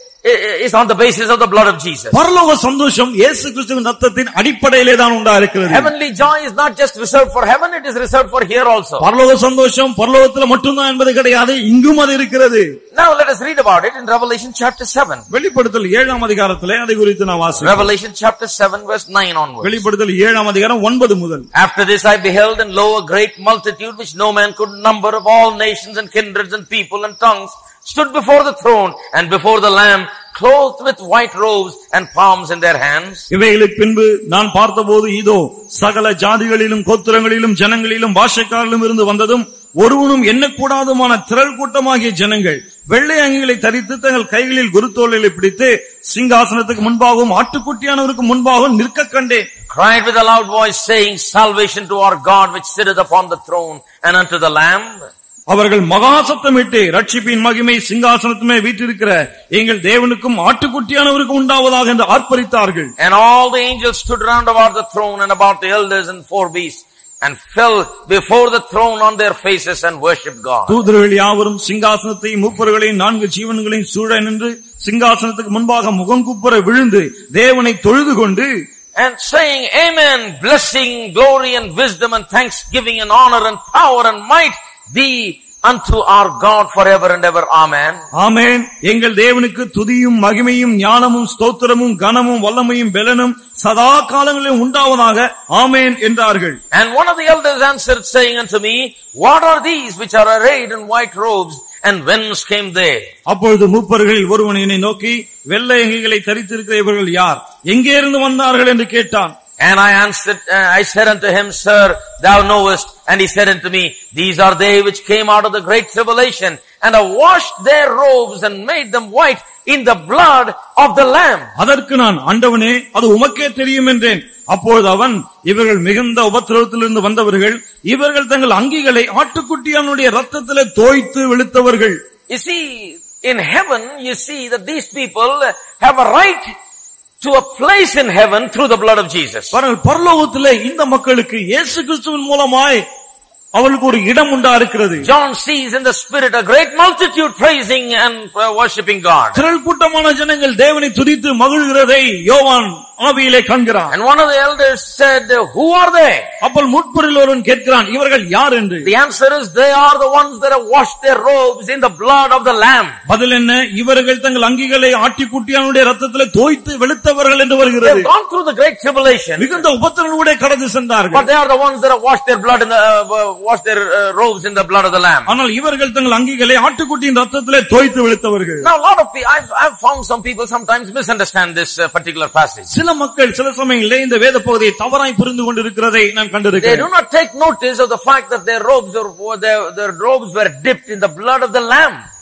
is on the basis of the blood of Jesus. பரலோக சந்தோஷம் இயேசு கிறிஸ்துவின் ரத்தத்தின் அடிப்படையிலே தான் உண்டாயிருக்கிறது. Heavenly joy is not just reserved for heaven, it is reserved for here also. பரலோக சந்தோஷம் பரலோகத்துல மட்டும்தான் என்பது கிடையாது, இங்கும் அது இருக்கிறது. Now let us read about it in Revelation chapter 7. வெளிப்படுத்தல் 7ஆம் அதிகாரத்திலே அதை குறித்து நாம் வாசிப்போம். Revelation chapter 7 verse 9 onwards. வெளிப்படுத்தல் 7ஆம் அதிகாரம் 9 முதல். After this I beheld and lo, a great multitude which no man could number, of all nations and kindreds and people and tongues, stood before the throne and before the Lamb, clothed with white robes and palms in their hands. இவைகளுக்கு பின்பு நான் பார்த்தபோது இதோ சகல ஜாதிகளிலும் கோத்திரங்களிலும் ஜனங்களிலும் பாஷைக்காரிலும் இருந்து வந்ததும் ஒருவனும் எண்ணக்கூடாதுமான திரள் கூட்டமாகிய ஜனங்கள் வெள்ளை அங்கிகளை தரித்து தங்கள் கைகளில் குருத்தோலை பிடித்து சிங்காசனத்துக்கு முன்பாகவும் ஆட்டுக்குட்டியானவருக்கு முன்பாகவும் நிற்க கண்டேன். Cried with a loud voice, saying, Salvation to our God which sitteth upon the throne and unto the Lamb. அவர்கள் மகா சத்தமிட்டு ரட்சிப்பின் மகிமை சிங்காசனத்துமே வீற்றிருக்கிற எங்கள் தேவனுக்கும் ஆட்டுக்குட்டியானவருக்கும் உண்டாவதாக என்று ஆர்ப்பரித்தார்கள். And all the angels stood round about the throne and about the elders and four beasts, and fell before the throne on their faces and worshipped God. தூதர்கள் யாவரும் சிங்காசனத்தையும் மூப்பர்களையும் 4 ஜீவன்களையும் சூழ நின்று சிங்காசனத்துக்கு முன்பாக முகங்குப்புற விழுந்து தேவனை தொழுது கொண்டு, and saying, Amen, blessing, glory and wisdom and thanksgiving and honor and power and might be unto our God forever and ever. Amen. Amen. எங்கள் தேவனுக்கு துதியும் மகிமையும் ஞானமும் ஸ்தோத்திரமும் கனமும் வல்லமையும் பெலனும் சதா காலங்களிலும் உண்டாவதாக. ஆமென் என்றார்கள். And one of the elders answered, saying unto me, What are these which are arrayed in white robes, and whence came they? அப்பொழுது மூப்பர்களில் ஒருவன் என்னை நோக்கி, வெள்ளை அங்கிகளை தரித்திருக்கிற இவர்கள் யார், எங்கே இருந்து வந்தார்கள் என்று கேட்டான். And I answered, I said unto him, Sir, thou knowest. And he said unto me, These are they which came out of the great tribulation, and have washed their robes and made them white in the blood of the Lamb. அதற்கு நான், ஆண்டவனே, அது உமக்கே தெரியும் என்றேன். அப்பொழுது அவன், இவர்கள் மிகுந்த உபத்திரவத்திலிருந்து வந்தவர்கள், இவர்கள் தங்கள் அங்கிகளை ஆட்டுக்குட்டியானுடைய ரத்தத்திலே தோய்த்து வெளுத்தவர்கள். You see, in heaven, you see that these people have a right to a place in heaven through the blood of Jesus. பரலோகத்திலே இந்த மக்களுக்கு இயேசு கிறிஸ்துவின் மூலமாய் அவளுக்கு ஒரு இடம் உண்டா இருக்கிறது. John sees in the spirit a great multitude praising and worshiping God. திரள் கூட்டமான ஜனங்கள் தேவனை துதித்து மகிழ்கிறதை யோவான் ஆவியிலே காண்கிறான். And one of the elders said, Who are they? அப்பொழுது மூப்பரில் ஒருவன் கேட்கிறான், இவர்கள் யார் என்று. The answer is, they are the ones that have washed their robes in the blood of the Lamb. பதில் என்ன? இவர்கள் தங்கள் அங்கிகளை ஆட்டுக்குட்டியானுடைய ரத்தத்திலே தோய்த்து வெளுத்தவர்கள் என்று வருகிறது. They've gone through the great tribulation. மிகுந்த உபத்திரவங்களோடு கடந்து சென்றார்கள். But they are the ones that have washed their blood in the washed their robes in the blood of the Lamb. ஆனால் இவர்கள் தங்கள் அங்கிகளை ஆட்டுக்குட்டியின் ரத்தத்திலே தோய்த்து வெளுத்தவர்கள். Now a lot of people, I've found some people sometimes misunderstand this particular passage. சில மக்கள் சில சமயங்களில் இந்த வேத பகுதியை தவறாய் புரிந்து கொண்டிருக்கிறதை நான் கண்டிருக்கிறேன். They do not take notice of the fact that their robes were dipped in the blood of the Lamb.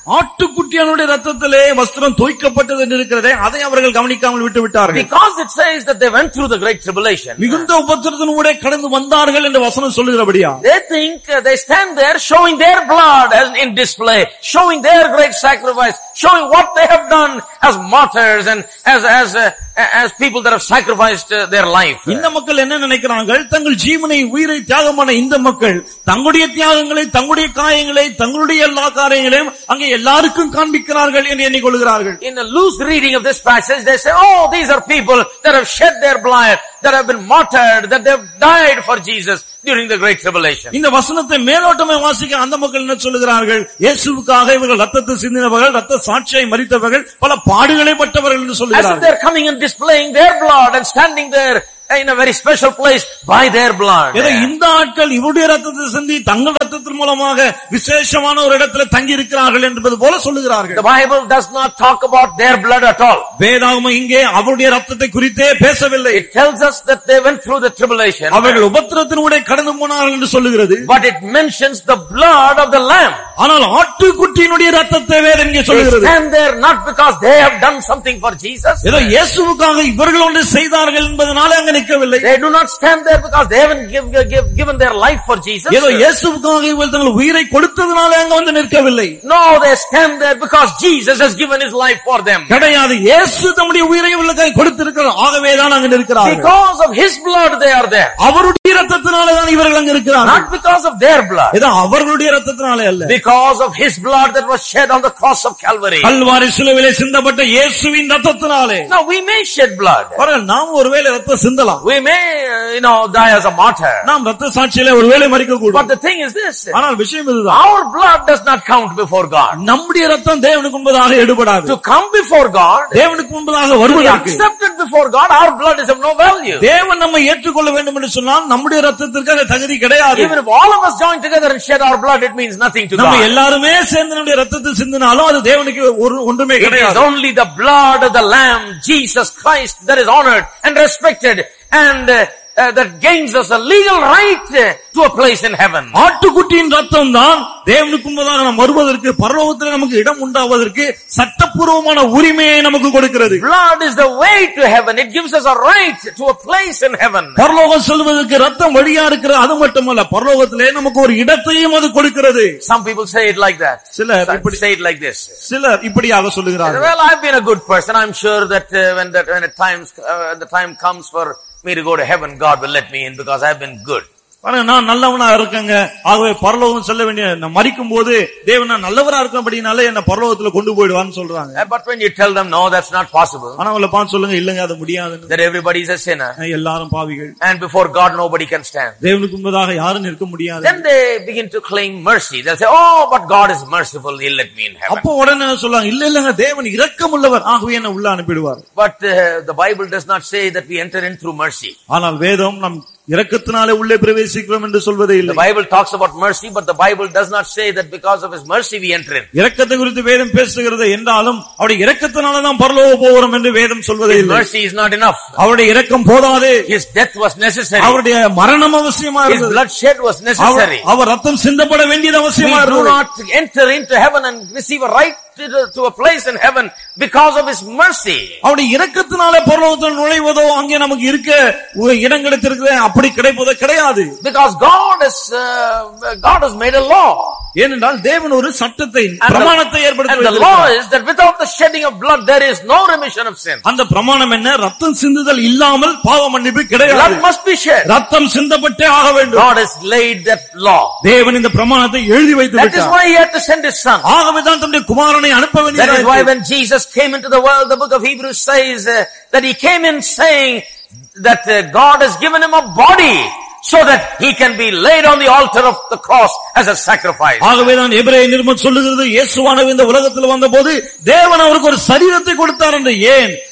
ஆட்டுக்குட்டியானுடைய ரத்தத்திலே வஸ்திரம் தோய்க்கப்பட்டது என்று இருக்கிறதே, அதை அவர்கள் கவனிக்காமல் விட்டு விட்டார்கள். Because it says that they went through the great tribulation. மிகுந்த உபத்திரத்தினூடே கடந்து வந்தார்கள் என்று வசனம் சொல்லுகிறபடியா, they think they stand there showing their blood as in display, showing their great sacrifice, showing what they have done as martyrs and as people that have sacrificed their life. இந்த மக்கள் என்ன நினைக்கிறார்கள்? தங்கள் ஜீவனை உயிரை தியாகமான இந்த மக்கள் தங்களுடைய தியாகங்களை, தங்களுடைய காயங்களை, தங்களுடைய எல்லா காரியங்களையும் அங்கே எல்லாருக்கும் காண்பிக்கிறார்கள் என்று எண்ணிக்கொள்கிறார்கள். In a loose reading of this passage, they say, oh, these are people that have shed their blood, that have been martyred, that they have died for Jesus during the great tribulation. இந்த வசனத்தை மேலோட்டமாய் வாசிக்க அந்த மக்கள் என்ன சொல்லுகிறார்கள்? இயேசுவுக்காக இவர்கள் ரத்தத்தை சிந்தினவர்கள், ரத்த சாட்சியை மரித்தவர்கள், பல பாடுகளை பட்டவர்கள் என்று சொல்லுகிறார்கள். As if they're coming and displaying their blood and standing there in a very special place by their blood. இந்த ஆட்கள் இவருடைய ரத்தத்தை சிந்தி தங்கள் ரத்தத்தின் மூலமாக விசேஷமான ஒரு இடத்துல தங்கி இருக்கிறார்கள் என்பது போல சொல்லுகிறார்கள். The Bible does not talk about their blood at all. வேதாகமம் இங்கே அவருடைய ரத்தத்தை குறித்தே பேசவில்லை. It tells us that they went through the tribulation. அவர்கள் உபத்திரத்தினூடே கடந்து போனார்கள் என்று சொல்லுகிறது. But it mentions the blood of the lamb. ஆனால் ஆட்டுக்குட்டியினுடைய ரத்தத்தை வேதம் இங்கே சொல்லுகிறது. They stand there not because they have done something for Jesus. ஏதோ இயேசுவுக்காக இவர்கள் ஒன்று செய்தார்கள் என்பதனால அங்க நிற்கவில்லை. They do not stand there because they haven't given their life for Jesus. ஏதோ இயேசுவுக்காக இவர்கள் தங்கள் உயிரை கொடுத்ததனால அங்க வந்து நிற்கவில்லை. No, they stand there because Jesus has given his life for them. கிடையாது, இயேசு தம்முடைய உயிரை இவர்களுக்காக கொடுத்திருக்கிறார், ஆகவே தான் அங்க நிற்கிறார்கள். Because of his blood they are there. அவருடைய இரத்தத்தினால தான் இவர்கள் அங்க இருக்கிறார்கள். Not because of their blood. இது அவர்களுடைய இரத்தத்தினாலே அல்ல. Because of his blood that was shed on the cross of Calvary. Kalvari சிலுவையிலே சிந்தப்பட்ட இயேசுவின் இரத்தத்தினாலே. Now we may shed blood. நாம் ஒருவேளை இரத்தம் சிந்தலாம். We may die as a martyr. நாம் இரத்த சாட்சியிலே ஒருவேளை மரிக்க கூடும். But the thing is this. ஆனால் விஷயம் இதுதான். Our blood does not count before God. நம்முடைய இரத்தம் தேவனுக்கு முன்பதாக எடுபடாது. To come before God, தேவனுக்கு முன்பதாக வருவதற்கு, accepted before God, our blood is of no value. தேவன் நம்மை ஏற்றுக்கொள்ள வேண்டும் என்று சொன்னால் நம்முடைய இரத்தத்திற்கு அந்த தகுதி கிடையாது. Even if all of us join together and shed our blood, it means nothing to God. நம்ம எல்லாருமே சேர்ந்து நம்முடைய இரத்தத்தை சிந்தினாலும் அது தேவனுக்கு ஒன்றுமே கிடையாது. It is only the blood of the Lamb, Jesus Christ, that is honored and respected and that gains us a legal right to a place in heaven. ஆட்டுக்குட்டியின் ரத்தம் தான் தேவனுக்கு முன்பதாக நாம் வருவதற்கு, பரலோகத்தில் நமக்கு இடம் உண்டாவதற்கு சட்டப்பூர்வமான உரிமையை நமக்கு கொடுக்கிறது. Blood is the way to heaven. It gives us a right to a place in heaven. பரலோகம் செல்வதற்கு ரத்தம் வழியா இருக்கிறது. அது மட்டுமல்ல, பரலோகத்திலே நமக்கு ஒரு இடத்தையும் அது கொடுக்கிறது. Some people say it like that. சிலர் இப்படி say it like this. சிலர் இப்படியாக சொல்லுகிறார்கள். Well, I've been a good person. I'm sure that when the time comes for me to go to heaven, God will let me in because I've been good. நான் நல்லவனா இருக்கேங்க, ஆகவே பரலோகம் செல்ல வேண்டிய, நான் மரிக்கும் போது தேவன் நான் நல்லவரா இருக்கபடினால என்ன பரலோகத்துல கொண்டு போய்டுவான்னு சொல்றாங்க. But when you tell them no, that's not possible. ஆனா அவங்கள பார்த்து சொல்லுங்க, இல்லங்க அது முடியாதுன்னு. That everybody is a sinner. எல்லாரும் பாவிகள். And before God nobody can stand. தேவனுக்கு முன்பதாக யாரும் நிற்க முடியாது. Then they begin to claim mercy. They'll say, oh, but God is merciful, he'll let me in heaven. அப்போ உடனே சொல்றாங்க, இல்லங்க தேவன் இரக்கமுள்ளவர், ஆகவே என்ன உள்ள அனுப்பிடுவார். But the Bible does not say that we enter in through mercy. ஆனால் வேதம் நம் இரக்கத்தினாலே உள்ளே பிரவேசிக்கிறோம் என்று சொல்வதே இல்லை. The Bible talks about mercy, but the Bible does not say that because of his mercy we enter in. இரக்கத்தை குறித்து வேதம் பேசுகிறது என்றாலும் அவருடைய இரக்கத்தினால தான் பரலோகம் போகிறோம் என்று வேதம் சொல்வதே இல்லை. Mercy is not enough. அவருடைய இரக்கம் போதாது. His death was necessary. அவருடைய மரணம் அவசியமா இருந்தது. His blood shed was necessary. அவர் ரத்தம் சிந்தப்பட வேண்டியது அவசியமா இருந்தது. We do not enter into heaven and receive a right to a place in heaven because of his mercy. அவருடைய இரக்கத்தினாலே பரலோகத்தில் நுழைவதோ, அங்கே நமக்கு இருக்க இடம் கிடைத்திருக்கிறது, அப்படி கிடைப்பதோ கிடையாது. Because God has made a law. ஏனென்றால் தேவன் ஒரு சட்டத்தை, பிரமாணத்தை ஏற்படுத்தி and the law is that without the shedding of blood there is no remission of sin. அந்த பிரமாணம் என்ன? ரத்தம் சிந்துதல் இல்லாமல் பாவ மன்னிப்பு கிடையாது. Blood must be shed. ரத்தம் சிந்தப்பட்டே ஆக வேண்டும். God has laid that law. தேவன் இந்த பிரமாணத்தை எழுதி வைத்து விட்டார். That is why he had to send his son. ஆகவே தான் தம்முடைய குமாரனை அனுப்ப வேண்டியது. That is why when Jesus came into the world, the book of Hebrews says that he came in saying that God has given him a body so that he can be laid on the altar of the cross as a sacrifice. ஆகவே தான் எபிரேய நிருபம் சொல்லுகிறது, இயேசுவானவர் இந்த உலகத்தில் வந்தபோது தேவன் அவருக்கு ஒரு சரீரத்தை கொடுத்தார் என்று. ஏன்?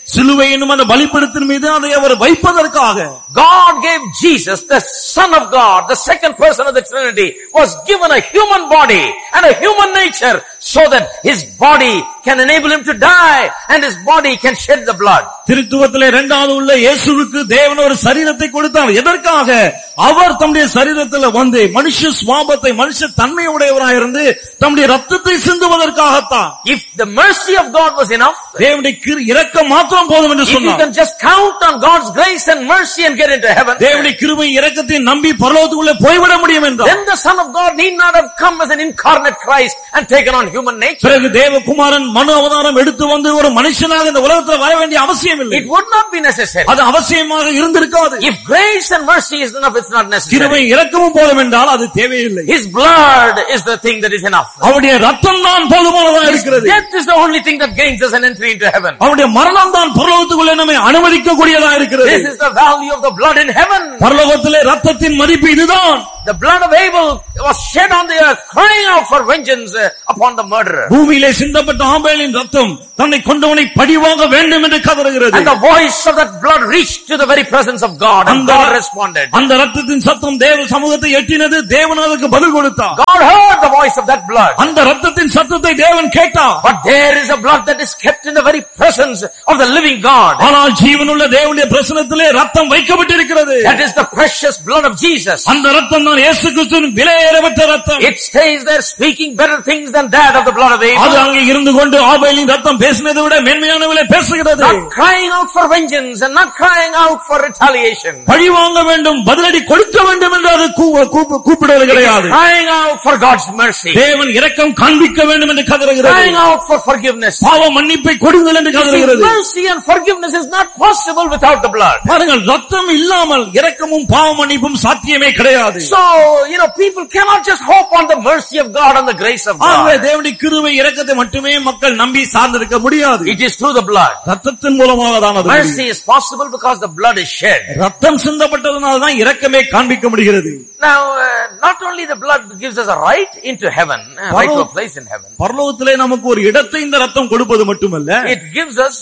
சிலுவை என்னும் அந்த பலிபீடத்தின் மீது அதை அவர் வைப்பதற்காக. God gave Jesus, the Son of God, the second person of the Trinity, was given a human body and a human nature so that his body can enable him to die and his body can shed the blood. திருத்துவத்திலே இரண்டாவது உள்ள இயேசுவுக்கு தேவன் ஒரு சரீரத்தை கொடுத்தார். எதற்காக? அவர் தம்முடைய சரீரத்தில் வந்து மனுஷ சுபாவத்தை மனுஷ தன்மையுடையவராய் இருந்து தம்முடைய ரத்தத்தை சிந்துவதற்காகத்தான். If the mercy of God was enough, தேவனுடைய இரக்கம் மாத்திரம் போதும் என்று சொன்னார். if you can just count on God's grace and mercy and get into heaven, தேவனுடைய கிருபை இரக்கத்தை நம்பி பரலோகத்துக்குள்ளே போய்விட முடியும் என்றார். then the Son of God need not have come as an incarnate Christ and taken on human nature. பிறகு தேவகுமாரன் மனு அவதாரம் எடுத்து வந்து ஒரு மனுஷனாக இந்த உலகத்தில் வர வேண்டிய அவசியம் இல்லை. It would not be necessary. அது அவசியமாக இருந்திருக்காது. If grace and mercy is enough, it's not necessary. கிருபை இரக்கமும் போதும் என்றால் அது தேவையில்லை. His blood is the thing that is enough. அவருடைய ரத்தம் தான் போதுமானதாக இருக்கிறது. Death is the only thing that gains us an entry into heaven. அவருடைய மரணம் தான் பரலோகத்துக்குள்ளே நம்மை அனுமதிக்கக்கூடியதாக இருக்கிறது. This is the value of the blood in heaven. பரலோகத்திலே ரத்தத்தின் மதிப்பு இதுதான். The blood of Abel was shed on the earth, crying out for vengeance upon the murderer. பூமியிலே சிந்தப்பட்ட ஆபேலின் ரத்தம் தன்னை கொண்டவனை பழிவாங்க வேண்டும் என்று கதறுகிறது. And the voice of that blood reached to the very presence of God, and God responded. அந்த ரத்தத்தின் சத்தம் தேவ சமூகத்தை எட்டினது. தேவன் அதற்கு பதில் கொடுத்தார். God heard the voice of that blood. அந்த ரத்தத்தின் சத்தத்தை தேவன் கேட்டார். But there is a blood that is kept in the very presence of the living God. ஆனால் ஜீவனுள்ள தேவனுடைய பிரசன்னத்திலே ரத்தம் வைக்கப்பட்டிருக்கிறது. That is the precious blood of Jesus. அந்த ரத்தம் தான் இயேசு கிறிஸ்துவின் விலையேறப்பட்ட ரத்தம். It stays there speaking better things than that of the blood of Abel. அது அங்கே இருந்து கொண்டு ஆபேலின் ரத்தம் பேசினதை விட மேன்மையானவளை பேசுகிறது. Not crying out for vengeance and not crying out for retaliation. பழி வாங்க வேண்டும், பதிலடி கொடுக்க வேண்டும் என்று அது கூப்பிடுவது கிடையாது. Crying out for God's mercy. தேவன் இரக்கம் காண்பிக்க வேண்டும் என்று கதறுகிறது. Crying out for forgiveness. பாவ மன்னிப்பை கொடுங்கள் என்று கதறுகிறது. Mercy and forgiveness is not possible without the blood. பாருங்கள், ரத்தம் இல்லாமல் இரக்கமும் பாவ மன்னிப்பும் சாத்தியமே கிடையாது. So, people cannot just hope on the mercy of God and the grace of God. ஆகவே தேவனுடைய கிருபை இரக்கத்தை மட்டுமே மக்கள் நம்பி சார்ந்திருக்க முடியாது. It is through the blood. ரத்தத்தின் மூலமாக தான் அது. Mercy is possible because the blood is shed. ரத்தம் சிந்தப்பட்டதனால தான் இரக்கமே காண்பிக்க முடிகிறது. Now, not only the blood gives us a right into heaven, right to a place in heaven. பரலோகத்திலே நமக்கு ஒரு இடத்தை இந்த ரத்தம் கொடுப்பது மட்டுமல்ல, it gives us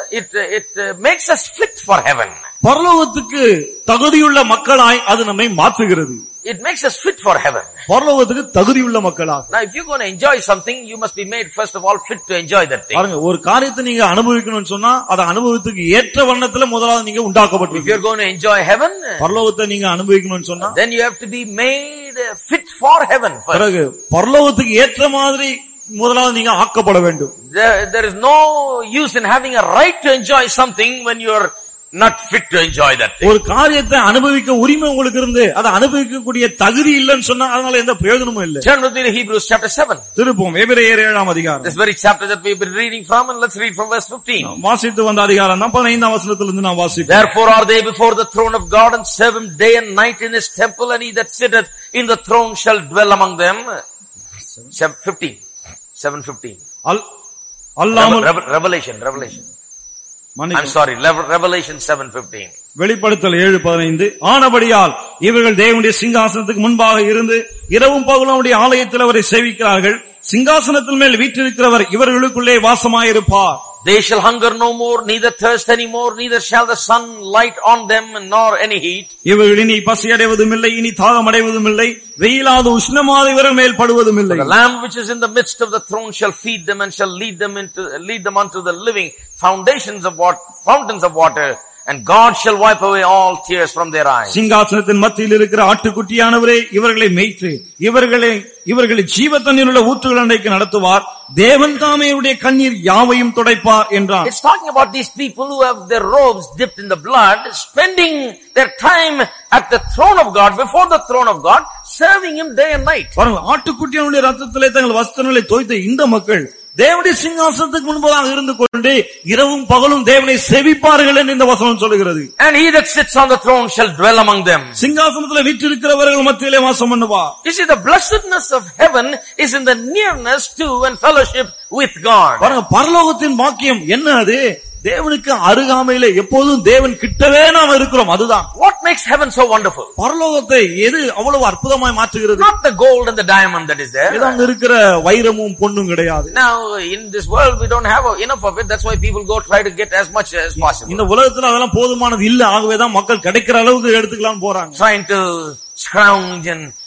it makes us fit for heaven. பரலோகத்துக்கு தகுதியுள்ள மக்களாய் அது நம்மை மாற்றுகிறது. It makes us fit for heaven. பரலோகத்துக்கு தகுதியுள்ள மக்களாக. Now if you're going to enjoy something, you must be made first of all fit to enjoy that thing. பாருங்க, ஒரு காரியத்தை நீங்க அனுபவிக்கணும்னு சொன்னா அத அனுபவத்துக்கு ஏற்ற வண்ணத்துல முதலாவது நீங்க உண்டாக்கப்பட்டிருக்கீங்க. If you're going to enjoy heaven, பரலோகத்தை நீங்க அனுபவிக்கணும்னு சொன்னா then you have to be made fit for heaven first. பிறகு பரலோகத்துக்கு ஏற்ற மாதிரி முதலாவது நீங்க ஆக்கப்பட வேண்டும். There is no use in having a right to enjoy something when you're not fit to enjoy that thing. ஒரு காரியத்தை அனுபவிக்க உரிமை உங்களுக்கு இருந்து அதை அனுபவிக்கக்கூடிய தகுதி இல்லைன்னு சொன்னா அதனால எந்த பிரயோஜனமும் இல்லை. Turn with me to Hebrews chapter 7. திருப்போம் எபிரேயர் 7ஆம் அதிகாரம். This very chapter that we've been reading from, and let's read from verse 15. வாசித்து வந்த அதிகாரம் தான் 15ஆம் வசனத்திலிருந்து நான் வாசிப்பேன். Therefore are they before the throne of God and serve him day and night in his temple, and he that sitteth in the throne shall dwell among them. 7:15. Revelation. I'm sorry, Revelation 7:15. வெளிப்படுத்தல் 7:15. ஆனபடியால் இவர்கள் தேவனுடைய சிங்காசனத்துக்கு முன்பாக இருந்து இரவும் பகலும் அவருடைய ஆலயத்தில் அவரை சேவிக்கிறார்கள். சிங்காசனத்தின் மேல் வீற்றிருக்கிறவர் இவர்களுக்குள்ளே வாசமாயிருப்பார். They shall hunger no more, neither thirst any more, neither shall the sun light on them, nor any heat. இவர்கள் இனி பசியடைவதும் இல்லை, இனி தாகம் அடைவதும் இல்லை, வெயிலாத உஷ்ணமாத இவர்கள் மேல் படுவதும் இல்லை. The Lamb which is in the midst of the throne shall feed them and shall lead them unto the living fountains of water, and God shall wipe away all tears from their eyes. சிங்காசனத்தின் மத்தியில் இருக்கிற ஆட்டுக்குட்டியானவரே இவர்களை மேய்த்து இவர்களை ஜீவத்தண்ணீர் உள்ள ஊற்றுகள் அண்டைக்கு நடத்துவார். தேவன் தாமே இவருடைய கண்ணீர் யாவையும் துடைப்பார் என்றார். It's talking about these people who have their robes dipped in the blood, spending their time at the throne of God, before the throne of God, serving him day and night. பாருங்க, ஆட்டுக்குட்டியானுடைய ரத்தத்திலே தங்கள் வஸ்திரங்களை தோய்த்த இந்த மக்கள் தேவனுடைய சிங்காசனத்துக்கு முன்பதாக இருந்து கொண்டு இரவும் பகலும் தேவனை சேவிப்பார்கள் என்று இந்த வசனம் சொல்லுகிறது. And he that sits on the throne shall dwell among them. சிங்காசனத்தில் வீற்றிருக்கிறவர்கள் மத்தியிலே வாசம் பண்ணுவார். You see, the blessedness of heaven is in the nearness to and fellowship with God. பாருங்க, பரலோகத்தின் பாக்கியம் என்ன? அது தேவனுக்கு அருகாமையிலே எப்போதும் தேவன் கிட்டவே நாம் இருக்கிறோம். அதுதான். What makes heaven so wonderful? பரலோகத்தை எது அவ்வளவு அற்புதமாய் மாற்றுகிறது? Not the gold and the diamond that is there. அங்க இருக்கிற வைரமும் பொன்னும் கிடையாது. Now in this world we don't have enough of it. That's why people go try to get as much as possible. இந்த உலகத்துல அதெல்லாம் போதுமானது இல்ல. ஆகவேதான் மக்கள் கிடைக்கிற அளவுக்கு எடுத்துக்கலாம் போறாங்க. Trying to scrounge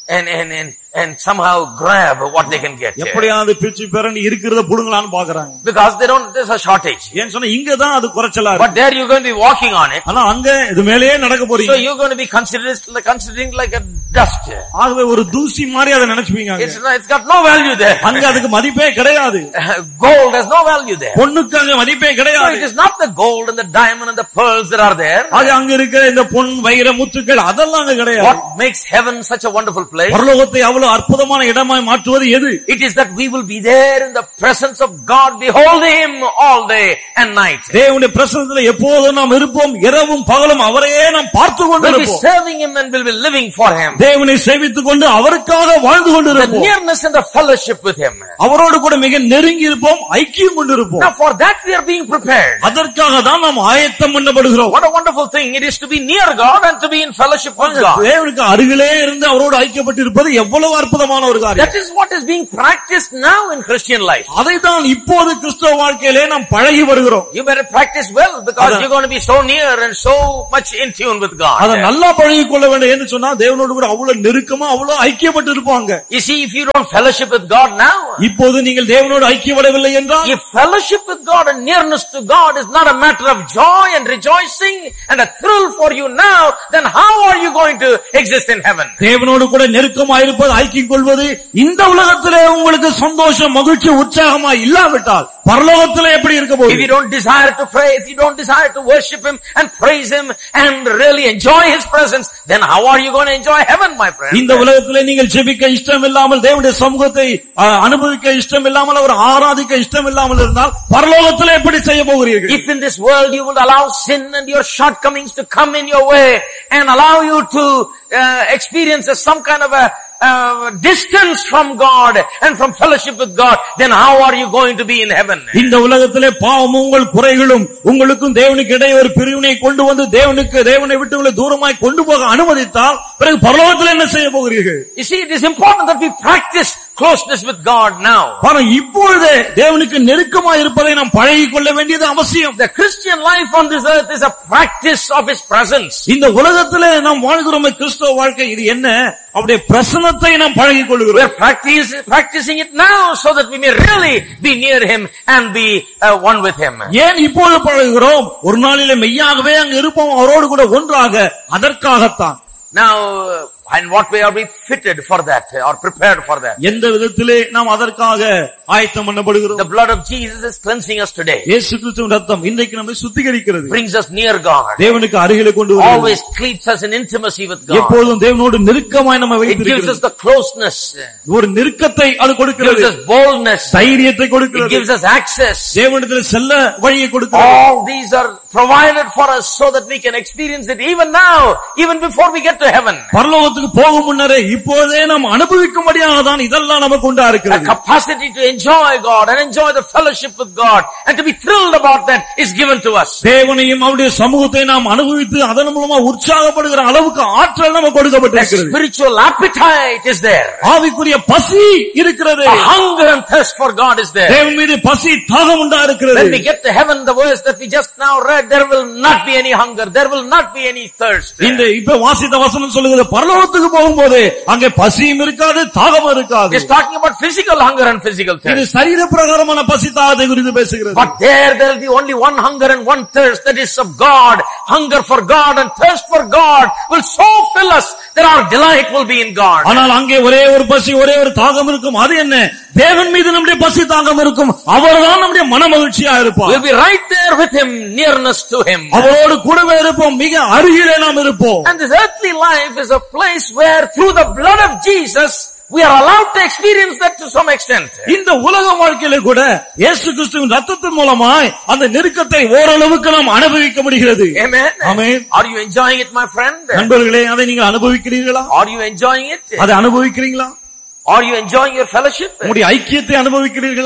and somehow grab what they can get. எப்படியாவது பிச்சு பெறன்னு இருக்கிறத புடுங்கலாம்னு பாக்குறாங்க. Because there's a shortage. ஏன் சொன்னா இங்க தான் அது குறைச்சலா இருக்கு. But there you're going to be walking on it. ஆனா அங்க இது மேலேயே நடக்க போறீங்க. So you're going to be considering like a dust. ஆகவே ஒரு தூசி மாதிரி அதை நினைச்சுப்பீங்க. It's got no value there. அங்க அதுக்கு மதிப்பே கிடையாது. Gold has no value there. பொன்னுக்கு அங்க மதிப்பே கிடையாது. So it is not the gold and the diamond and the pearls that are there. அங்க இருக்கிற இந்த பொன் வைர முத்துக்கள் அதெல்லாம் அங்க கிடையாது. What makes heaven such a wonderful place? பரலோகத்தை அவ்வளவு அற்புதமான இடமாய் மாற்றுவது எது? It is that we will be there in the presence of God, beholding Him all day and night. தேவனுடைய பிரசன்னத்திலே எப்போதும் நாம் இருப்போம். இரவும் பகலும் அவரையே நாம் பார்த்து கொண்டிருப்போம். We'll be serving Him and we'll be living for Him. தேவனை சேவித்துக் கொண்டு அவருக்காக வாழ்ந்து கொண்டிருப்போம். The nearness and the fellowship with Him. அவரோடு கூட மிக நெருங்கி இருப்போம், ஐக்கியம் கொண்டிருப்போம். Now for that we are being prepared. அதற்காக தான் நாம் ஆயத்தம் பண்ணப்படுகிறோம். What a wonderful thing it is to be near God and to be in fellowship with God. தேவனுக்கு அருகிலே இருந்து அவரோடு ஐக்கியப்பட்டிருப்பது எவ்வளவு அற்புதமான ஒரு காரியம். That is what is being practiced now in Christian life. அதைத்தான் இப்போது கிறிஸ்தவ வாழ்க்கையிலே நாம் பழகி வருகிறோம். You better practice well because you're going to be so near and so much in tune with God. அத நல்லா பழகிக் கொள்ள வேண்டும் என்று சொன்னா தேவனோடு கூட அவ்வளவு நெருக்கமா அவ்வளவு ஐக்கியப்பட்டு இருப்பாங்க. You see, if you don't fellowship with God now, இப்போது நீங்கள் தேவனோடு ஐக்கியப்படவில்லை என்றால், if fellowship with God and nearness to God is not a matter of joy and rejoicing and a thrill for you now, then how are you going to exist in heaven? தேவனோடு கூட நெருக்கமா இருப்பது, ஐக்கியம் கொள்வது இந்த உலகத்திலே உங்களுக்கு சந்தோஷம், மகிழ்ச்சி, உற்சாகமா இல்லாவிட்டால் பரலோகத்திலே எப்படி இருக்க போகுது? If you don't desire to pray, if you don't desire to worship Him and praise Him and really enjoy His presence, then how are you going to enjoy heaven, my friend? இந்த உலகத்திலே நீங்கள் ஜெபிக்க இஷ்டம் இல்லாமல், தேவனுடைய சமூகத்தை அனுபவிக்க இஷ்டம் இல்லாமல், அவர் ஆராதிக்க இஷ்டம் இல்லாமல் இருந்தால் பரலோகத்திலே எப்படி செய்ய போகிறீர்கள்? If in this world you would allow sin and your shortcomings to come in your way and allow you to experience some kind of a distance from God and from fellowship with God, then how are you going to be in heaven? இந்த உலகத்திலே பாவமும் உங்கள் குறைகளும் உங்களுக்கும் தேவனுக்கு இடையே ஒரு பிரிவினை கொண்டு வந்து தேவனை விட்டு உங்களை தூரமாய் கொண்டு போக அனுமதித்தால் பிறகு பரலோகத்தில் என்ன செய்ய போகிறீர்கள்? You see, it is important that we practice closeness with God now. ஆனால் இப்பொழுதே தேவனுக்கு நெருக்கமாய் இருப்பதை நாம் பழகிக் கொள்ள வேண்டியது அவசியம். The Christian life on this earth is a practice of His presence. இந்த உலகத்திலே நாம் வாழ்கிறோம் கிறிஸ்தவ வாழ்க்கை. இது என்ன? அவருடைய பிரசன்னத்தை நாம் பழகிக் கொள்கிறோம். We are practicing it now so that we may really be near Him and be one with Him. ஏன் இப்போது பழகுகிறோம்? ஒரு நாளிலே மெய்யாகவே அங்கு இருப்போம் அவரோடு கூட ஒன்றாக. அதற்காகத்தான். Now, in what way are we fitted for that or prepared for that? எந்த விதத்திலே நாம் அதற்காக ஆயத்தம் பண்ணப்படுகிறோம்? The blood of Jesus is cleansing us today. இயேசு கிறிஸ்துவின் இரத்தம் இன்றைக்கு நம்மை சுத்திகரிக்கிறது. Brings us near God. தேவனுக்கு அருகிலே கொண்டு வருகிறது. Always keeps us in intimacy with God. எப்போதும் தேவனோடு நெருக்கமாய் நம்மை வைத்திருக்கிறது. It gives us the closeness. ஒரு நெருக்கத்தை அது கொடுக்கிறது. It gives us boldness. தைரியத்தை கொடுக்கிறது. It gives us access. தேவனிடத்தில் செல்ல வழியை கொடுக்கிறது. All these are provided for us so that we can experience it even now, even before we get to heaven. பரலோகத்துக்கு போகும் முன்னரே இப்போதே நாம் அனுபவிக்கும்படியாக தான் இதெல்லாம் நமக்கு உண்டா இருக்கிறது. The capacity to enjoy God and enjoy the fellowship with God and to be thrilled about that is given to us. தேவனையும் அவருடைய சமூகத்தை நாம் அனுபவித்து அதன் மூலமா உற்சாகப்படுகிற அளவுக்கு ஆற்றல் நமக்கு கொடுக்கப்பட்டிருக்கிறது. Spiritual appetite is there. ஆவிக்குரிய பசி இருக்கிறது. Hunger and thirst for God is there. தேவன் மீது பசி தாகம் உண்டா இருக்கிறது. When we get to heaven, the verse that we just now read, there will not be any hunger, there will not be any thirst. இந்த இப்ப வாசித்த வசனம் சொல்லுகிறது பரலோகத்துக்கு போகும்போது அங்கே பசியும் இருக்காது, தாகம் இருக்காது. It's talking about physical hunger and physical thirst. இது சரீர பிரகாரமான பசி தாகத்தை குறித்து பேசுகிறது. But there will be only one hunger and one thirst, that is of God. Hunger for God and thirst for God will so fill us that our delight will be in God. ஆனால் அங்கே ஒரே ஒரு பசி, ஒரே ஒரு தாகம் இருக்கும். அது என்ன? தேவன் மீது நம்முடைய பசி தாகம் இருக்கும். அவர்தான் நம்முடைய மனமகிழ்ச்சியா இருப்பார். We'll be right there with Him, nearness to Him. அவரோடு கூடவே இருப்போம், மிக அருகிலே நாம் இருப்போம். And this earthly life is a place where through the blood of Jesus we are allowed to experience that to some extent. இந்த உலக வாழ்க்கையிலே கூட இயேசு கிறிஸ்துவின் இரத்தத்தின் மூலமாய் அந்த நெருக்கத்தை ஓரளவுக்கு நாம் அனுபவிக்க முடிகிறது. Amen. Amen. Are you enjoying it, my friend? நண்பர்களே, அதை நீங்கள் அனுபவிக்கிறீர்களா? Are you enjoying it? அதை அனுபவிக்கிறீங்களா? Are you enjoying your fellowship? உங்களுடைய ஐக்கியத்தை அனுபவிக்கிறீர்களா?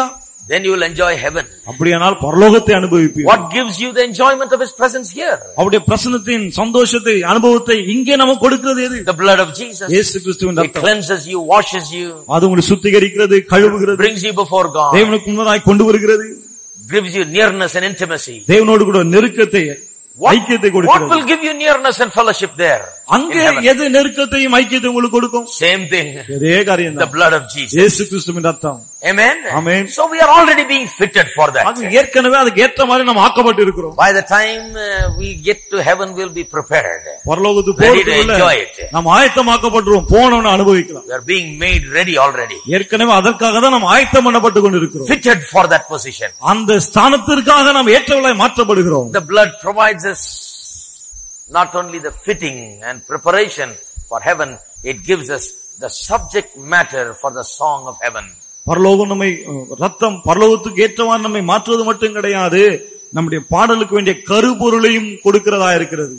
then you will enjoy heaven. அப்படியானால் பரலோகத்தை அனுபவிப்பீர்கள். What gives you the enjoyment of his presence here? அவருடைய பிரசன்னத்தின் சந்தோஷத்தை அனுபவத்தை இங்கே நமக்கு கொடுக்கிறது எது? The blood of Jesus. இயேசு கிறிஸ்துவின் ரத்தம். It cleanses you, washes you. அது உங்களை சுத்திகரிக்கிறது, கழுவுகிறது. Brings you before God. தேவனுக்கு முன்னதாய் கொண்டு வருகிறது. Gives you nearness and intimacy. தேவனோடு கூட நெருக்கத்தை ஐக்கியத்தை கொடுக்கிறது. What will give you nearness and fellowship there? அங்கே எது நெருக்கத்தையும் ஐக்கியத்தையும் உங்களுக்கு கொடுக்கும்? Same thing. இதே காரியம் தான். The blood of Jesus. இயேசு கிறிஸ்துவின் ரத்தம். Amen. Amen. So we are already being fitted for that. அது ஏற்கனவே அதுக்கு ஏற்ற மாதிரி நாம் ஆக்கப்பட்டு இருக்கிறோம். By the time we get to heaven, we'll be prepared. பரலோகத்துக்கு போறதுக்குள்ள நாம் ஆயத்தமாக்கப்பட்டுறோம், போனவன அனுபவிக்கலாம். We are being made ready already. ஏற்கனவே அதற்காக தான் நாம் ஆயத்தம் பண்ணப்பட்டு கொண்டிருக்கிறோம். Fitted for that position. அந்த ஸ்தானத்திற்காக நாம் ஏற்றவளாய் மாற்றப்படுகிறோம். The blood provides us not only the fitting and preparation for heaven, it gives us the subject matter for the song of heaven. பரலோகம் நம்மை ரத்தம் பரலோகத்துக்கு ஏற்றவாறு நம்மை மாற்றுவது மட்டும் கிடையாது, நம்முடைய பாடலுக்கு வேண்டிய கருப்பொருளையும் கொடுக்கிறதா இருக்கிறது.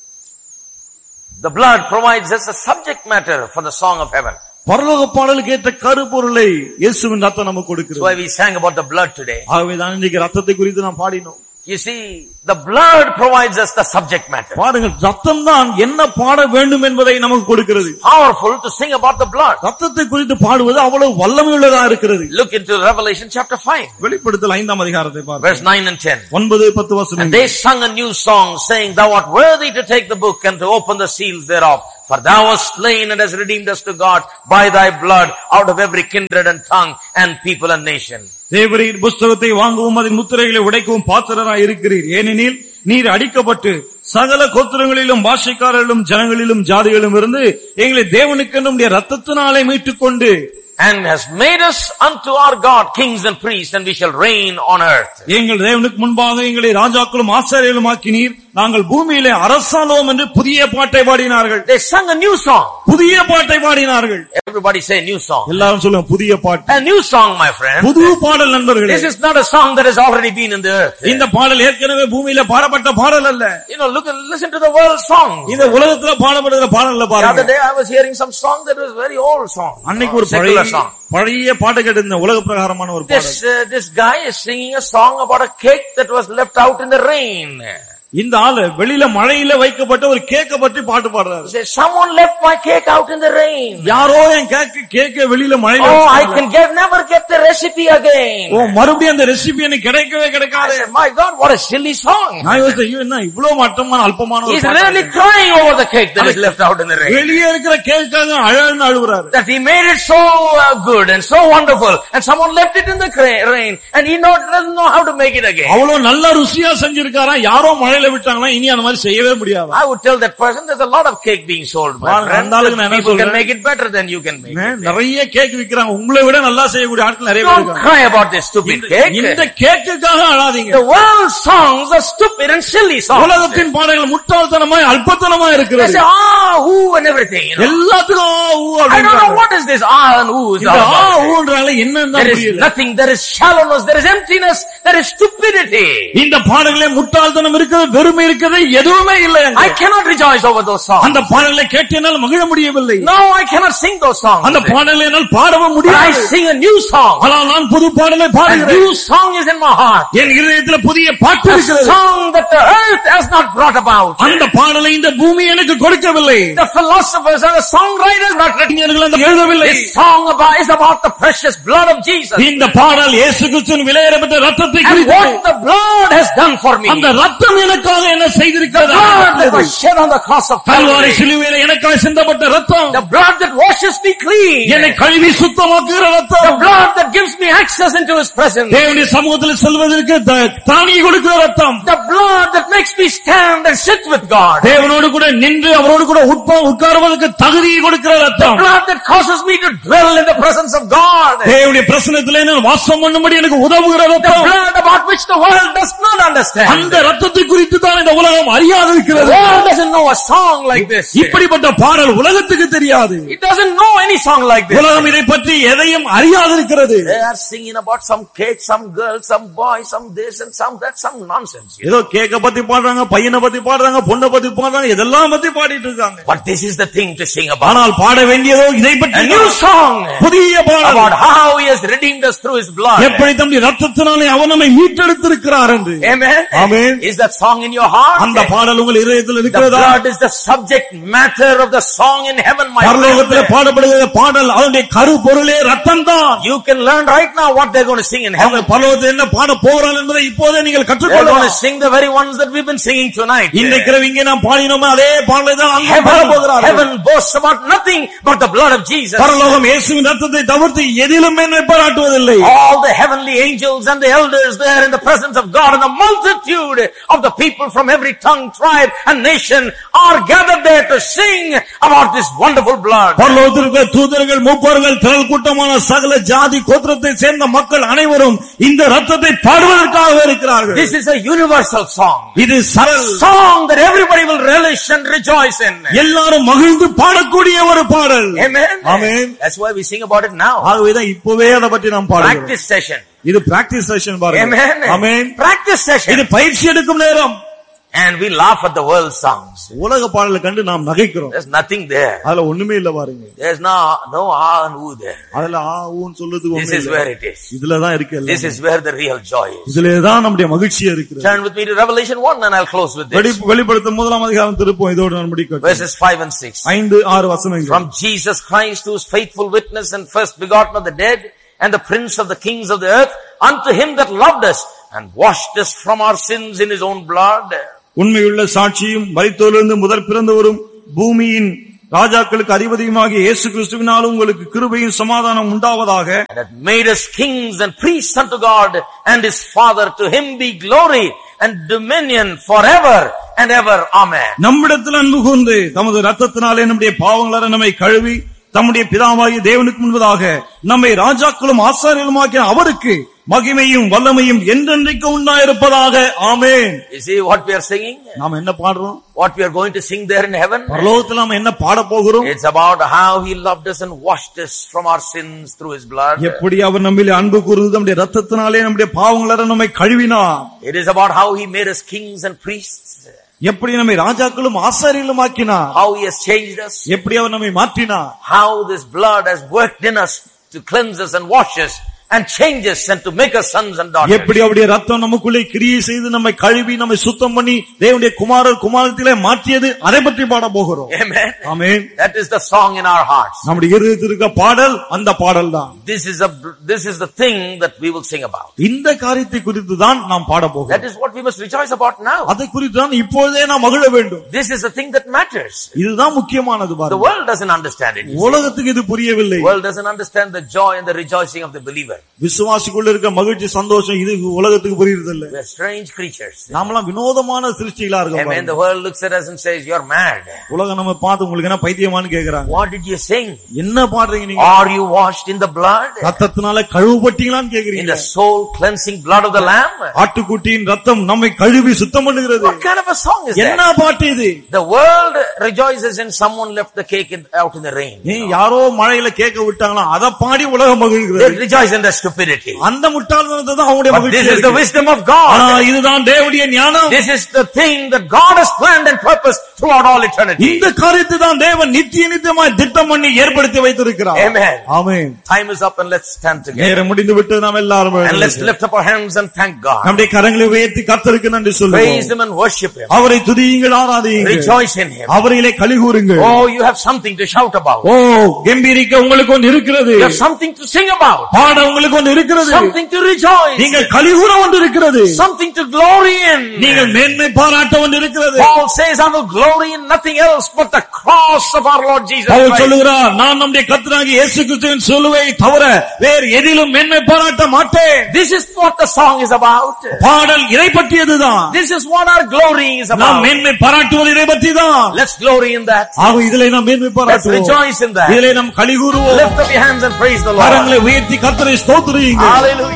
The blood provides us a subject matter for the song of heaven. பரலோக பாடலுக்கு ஏற்ற கருப்பொருளை இயேசுவின் ரத்தம் நமக்கு கொடுக்கிறது. So we sang about the blood today. ஆகவே தான் இன்னைக்கு ரத்தத்தை குறித்து நாம் பாடினோம். You see, the blood provides us the subject matter. பாருங்கள், ரத்தம் தான் என்ன பாட வேண்டும் என்பதை நமக்கு கொடுக்கிறது. Powerful to sing about the blood. ரத்தத்தை குறித்து பாடுவது அவ்வளவு வல்லமையுள்ளதா இருக்கிறது. Look into Revelation chapter 5. வெளிப்படுத்தல் 5ஆம் அதிகாரத்தை பாருங்கள். Verse 9 and 10. 9-10 வசனங்கள். And they sung a new song, saying, Thou art worthy to take the book and to open the seals thereof. For thou wast slain and hast redeemed us to God by thy blood out of every kindred and tongue and people and nation. தேவரீர் புஸ்தகத்தை வாங்கவும் அதன் முத்திரைகளை உடைக்கவும் பாத்திரராய் இருக்கிறீர். ஏனெனில் நீர் அடிக்கப்பட்டு சகல கோத்திரங்களிலும் பாஷைக்காரர்களும் ஜனங்களிலும் ஜாதிகளிலும் இருந்து எங்களை தேவனுக்கென்றும் ரத்தத்தினாலே மீட்டுக் கொண்டு and has made us unto our God kings and priests, and we shall reign on earth. எங்கள் தேவனுக்கு முன்பாக எங்களை ராஜாக்களும் ஆசாரியர்களும் ஆக்கினீர், நாங்கள் பூமியிலே அரசாளோம் என்று புதிய பாட்டை பாடினார்கள். They sung a new song. புதிய பாட்டை பாடினார்கள். Everybody say new song. எல்லாரும் சொல்லுங்க புதிய பாட்டு. A new song, my friend. புது பாடல் நண்பர்களே. This is not a song that has already been in the earth. இந்த பாடல் ஏற்கனவே பூமியில பாடப்பட்ட பாடல் அல்ல. You know, listen to the world song. இந்த உலகத்துல பாடப்படுகிற பாடல்ல பாருங்க. The other day I was hearing some song that was very old song. அன்னைக்கு ஒரு பழைய பாட்டு கேட்டிருந்த உலக பிரகாரமான ஒரு பாடல். This guy is singing a song about a cake that was left out in the rain. இந்த ஆளு வெளியில மழையில வைக்கப்பட்ட ஒரு கேக்க பற்றி பாட்டு பாடுறாரு. Someone left my cake out in the rain. யாரோ என் கேக்க வெளியில மழையில வச்சாங்க. I can never get the recipe again. மறுபடியும் அந்த ரெசிபி எனக்கு கிடைக்கவே கிடைக்காது. My God, what a silly song. நான் யோசிச்சேன், என்ன இவ்வளவு மட்டமான அல்பமான ஒரு பாட்டு. He's really crying over the cake that is left out in the rain. வெளியே இருக்கிற கேக்காக அழன்னு அழுகுறாரு. That he made it so good and so wonderful, and someone left it in the rain, and he doesn't know how to make it again. அவ்வளவு நல்ல ருசியா செஞ்சிருக்காரா, யாரோ விட்டாங்களா, இனி அந்த மாதிரி செய்யவே முடியாது. I would tell that person there's a lot of cake being sold, my friend. People can make it better than you can make it. நிறைய கேக் விக்கிறாங்க, உங்களை விட நல்லா செய்யக்கூடிய ஆட்கள் நிறைய பேர் இருக்காங்க. Don't cry about this stupid cake. இந்த கேக்குக்காக அழாதீங்க. The world songs are stupid and silly songs. உலகத்தின் பாடல்கள் முட்டாள்தனமாய் அல்பத்தனமாய் இருக்கிறது. They say who and everything, you know. எல்லாத்துக்கும் who. I don't know what is this and who is. இந்த whoன்றால என்னன்னு புரியல. There is nothing, there is shallowness, there is emptiness, there is stupidity. இந்த பாடல்களே முட்டாள்தனம் இருக்குது, வெறுமை இருக்குது, எதுவுமே இல்லை. I cannot rejoice over those songs. அந்த பாடல்களை கேட்டு என்னால் மகிழ முடியவில்லை. No, I cannot sing those songs. அந்த பாடல்களை என்னால் பாடவும் முடியாது. I sing a new song. ஆனால் நான் புது பாடலை பாடுகிறேன். A new song is in my heart. என் இதயத்தில் புதிய பாட்டு இருக்கிறது. A song that the earth has not brought about. அந்த பாடலை இந்த பூமி எனக்கு கொடுக்கவில்லை. The philosophers and the songwriters not written எழுதவில்லை. This song is about the precious blood of Jesus. இந்த பாடல் இயேசு கிறிஸ்துவின் விலையேறப்பட்ட இரத்தத்தை குறித்து. And what the blood has done for me. அந்த இரத்தம் எனக்காக என்ன செய்திருக்கிறது? The blood that was shed on the cross of Kalvari சிலுவையிலே எனக்காக சிந்தப்பட்ட இரத்தம். The blood that washes me clean. என்னை கழுவி சுத்தமாக்குகிற இரத்தம். The blood that gives me access into his presence. தேவனுடைய சமூகத்தில் செல்வதற்கு தானியை கொடுக்கிற இரத்தம். The blood that makes me stand and sit with God. தேவனோடு கூட நின்று அவரோடு கூட உட்காருவதற்கு தகுதியை கொடுக்கிற இரத்தம். The blood that causes me to dwell in the presence of God. தேவனுடைய பிரசன்னத்திலே நான் வாசம் பண்ணும்படி எனக்கு உதவுகிற இரத்தம். The blood about which the world does not understand. அந்த இரத்தத்தை குறித்து தான் இந்த உலகம் அறியாது இருக்கிறது. The world doesn't know a song like this. இப்படிப்பட்ட பாடல் உலகத்துக்கு தெரியாது. It doesn't know any song like this. உலகம் இதை பற்றி எதையும் அறியாது இருக்கிறது. They are singing about some cake, some girl, some boy, some this and some that, some nonsense. ஏதோ கேக்க பத்தி பாடுறாங்க, பையனை பத்தி பாடுறாங்க, பொண்ணை பத்தி பாடுறாங்க, இதெல்லாம் பத்தி பாடிட்டு இருக்காங்க. But this is the thing to sing about. ஆனால் பாட வேண்டியதோ இதை பற்றி. A new song. புதிய பாடல். About how how he has redeemed us through his blood. எப்படி தம்முடைய இரத்தத்தினாலே அவர் நம்மை மீட்டெடுத்திருக்கிறார் என்று. Amen. Amen. Is that song in your heart? அந்த பாடல் உங்கள் இதயத்தில் The இருக்கிறதா? blood is the subject matter of the song in heaven, my பரலோகத்திலே friend. பாடப்படுகிற பாடல் அதனுடைய கருப்பொருளே இரத்தம்தான். You can learn right now what they're going to sing in heaven. அவங்க பரலோகத்தில் என்ன பாட போகிறார்கள் என்பதை இப்போதே நீங்கள் They're going கற்றுக்கொள்ளலாம். to sing the very ones that we've been singing tonight. இன்றைக்கு இங்கே நாம் பாடினோமே அதே பாடலை தான் அங்கே பாட போகிறார்கள். Heaven boasts about nothing but the blood of Jesus. பரலோகம் இயேசுவின் இரத்தத்தை தவிர்த்து எதிலும் மேன்மை பாராட்டுவதில்லை. All the heavenly angels and the elders there in the presence of God and the multitude of the people from every tongue, tribe and nation are gathered there to sing about this wonderful blood. பரலோகத்தில் இருக்கிற தூதர்கள், மூப்பர்கள், திரள் கூட்டமான சகல ஜாதி கோத்திரத்தை சேர்ந்த மக்கள் அனைவரும் இந்த இரத்தத்தை பாடுவதற்காக இருக்கிறார்கள். This is a universal song. இது சரல் Song that everybody will relish and rejoice in. எல்லாரும் மகிழ்ந்து பாடக்கூடிய ஒரு பாடல். Amen. Amen. That's why we sing about it now. ஆகவேதான் இப்பவே அதை பற்றி நாம் பாடுகிறோம். Practice session. இது பிராக்டிஸ் செஷன் பாருங்க. Amen. Amen. Practice session. இது பயிற்சி எடுக்கும் நேரம். And we laugh at the world songs. உலக பாடலை கண்டு நாம் நகைக்கிறோம். There's nothing there. அதுல ஒண்ணுமே இல்ல பாருங்க. There's no ah and ooh there. அதுல ஆ ஊன்னு சொல்றதுக்கு This ஒண்ணு is இல்ல. where it is. இதுல தான் இருக்கு எல்லாம். This is where the real joy is. இதுல தான் நம்முடைய மகிழ்ச்சியா இருக்குது. Turn with me to Revelation 1 and I'll close with this. வெளிப்படுத்தும் முதலாம் அதிகாரம் திருப்போம். இதோடு நான் முடிக்கிறேன். Verses 5 and 6. 5-6 வசனங்கள். From Jesus Christ, who is faithful witness and first begotten of the dead and the prince of the kings of the earth, unto him that loved us and washed us from our sins in his own blood. உண்மையுள்ள சாட்சியும் மரித்தோரிலிருந்து முதற் பிறந்தவரும் பூமியின் ராஜாக்களுக்கு அதிபதியுமாகிய இயேசு கிறிஸ்துவினால் உங்களுக்கு கிருபையும் சமாதானம் உண்டாவதாக. And hath made us kings and priests unto God and his Father. To him be glory and dominion forever and ever. Amen. நம்மிடத்தில் அன்பு கூர்ந்து தமது இரத்தத்தினாலே நம்முடைய பாவங்களை நம்மை கழுவி தம்முடைய பிதாவாகிய தேவனுக்கு முன்பதாக நம்மை ராஜாக்களும் ஆசாரியர்களுமாக்கிய அவருக்கு மகிமையும் வல்லமையும் என்றென்றைக்கும் உண்டாயிருப்பதாக. ஆமென். You see what we are singing? நாம் என்ன பாடுறோம்? What we are going to sing there in heaven? பரலோகத்தில் நாம் என்ன பாட போகிறோம்? It's about how he loved us and washed us from our sins through his blood. எப்படி அவர் நம்மிலே அன்பு கூர்ந்து நம்முடைய இரத்தத்தினாலே நம்முடைய பாவங்களை நம்மை கழுவினார். It is about how he made us kings and priests. எப்படி நம்மை ராஜாக்களும் ஆசாரியர்களும் ஆக்கினார். How he has changed us. எப்படி அவர் நம்மை மாற்றினார். How this blood has worked in us to cleanse us and wash us and change us and to make us sons and daughters. எப்படி அவருடைய ரத்தம் நமக்குள்ளே கிரியை செய்து நம்மை கழுவி நம்மை சுத்தம் பண்ணி தேவனுடைய குமாரர் குமாரத்திலே மாற்றியது, அதை பற்றி பாட போகிறோம். Amen. Amen. That is the song in our hearts. நம்முடைய இருதயத்தில் இருக்க பாடல் அந்த பாடல் தான். This is the thing that we will sing about. இந்த காரியத்தை குறித்து தான் நாம் பாட போகிறோம். That is what we must rejoice about now. அதை குறித்து தான் இப்பொழுதே நாம் மகிழ வேண்டும். This is the thing that matters. இதுதான் முக்கியமானது The பாருங்க. world doesn't understand it. உலகத்துக்கு இது புரியவில்லை. The world doesn't understand the joy and the rejoicing of the believer. விசுவாசிக்குள்ள இருக்க மகிழ்ச்சி சந்தோஷம் இது உலகத்துக்கு புரியறதில்ல. We are strange creatures. நாமெல்லாம் வினோதமான சிருஷ்டிகளா இருக்கோம். Amen. The world looks at us and says, "You're mad." உலகம் நம்ம பார்த்து உங்களுக்கு என்ன பைத்தியமான்னு கேக்குறாங்க. What did you sing? என்ன பாடுறீங்க நீங்க? Are you washed in the blood? ரத்தத்தினால கழுவப்பட்டீங்களான்னு கேக்குறீங்க. In the soul cleansing blood of the lamb? ஆட்டுக்குட்டியின் ரத்தம் நம்மை கழுவி சுத்தம் பண்ணுகிறது. What kind of a song is that? என்ன பாட்டு இது? The world rejoices in someone left the cake out in the rain. யாரோ மழையில கேக்க விட்டாங்களா அத பாடி உலகம் மகிழ்கிறது. They rejoice in the stupidity. அந்த முட்டாள்தனத்தை தான் அவங்களுடைய But மகிழ்ச்சி. this is the wisdom of God. ஆனா இதுதான் தேவனுடைய ஞானம். This is the thing that God has planned and purposed throughout all eternity. இந்த காரியத்தை தான் தேவன் நித்தியமாய் திட்டம் பண்ணி ஏற்படுத்தி வைத்திருக்கிறார். Amen. Amen. Time is up and let's stand together. நேரம் முடிந்து விட்டு நாம் எல்லாரும் And let's lift up our hands and thank God. நம்முடைய கரங்களை உயர்த்தி கர்த்தருக்கு நன்றி சொல்லுவோம். Praise him and worship him. அவரை துதியுங்கள், ஆராதியுங்கள். Rejoice in him. அவரிலே களிகூருங்கள். Oh, you have something to shout about. ஓ, கம்பீரிக்க உங்களுக்கு ஒன்று இருக்கிறது. You have something to sing about. பாட உங்களுக்கு ஒன்று இருக்கிறது. Something to rejoice. நீங்கள் களிகூர ஒன்று இருக்கிறது. Something to glory in. நீங்கள் மேன்மை பாராட்ட ஒன்று இருக்கிறது. Paul says, I will glory in nothing else but the cross of our Lord Jesus our Christ. சொல்லுகிறார், நான் நம்முடைய கர்த்தராகிய இயேசு கிறிஸ்துவின் சிலுவை தவிர வேறு எதிலும் மேன்மை பாராட்ட மாட்டேன். This is what the song is about. பாடல் இதை பற்றியதுதான். This is what our glory is நாம் about. மேன்மை பாராட்டுவது இதை பற்றிதான். Let's glory in that. ஆக இதிலே நாம் மேன்மை Let's பாராட்டுவோம். rejoice in that. இதிலே நாம் களிகூருவோம். Lift up your hands and praise the Lord. கரங்களை உயர்த்தி கர்த்தரை ஸ்தோத்திரியுங்கள். Hallelujah.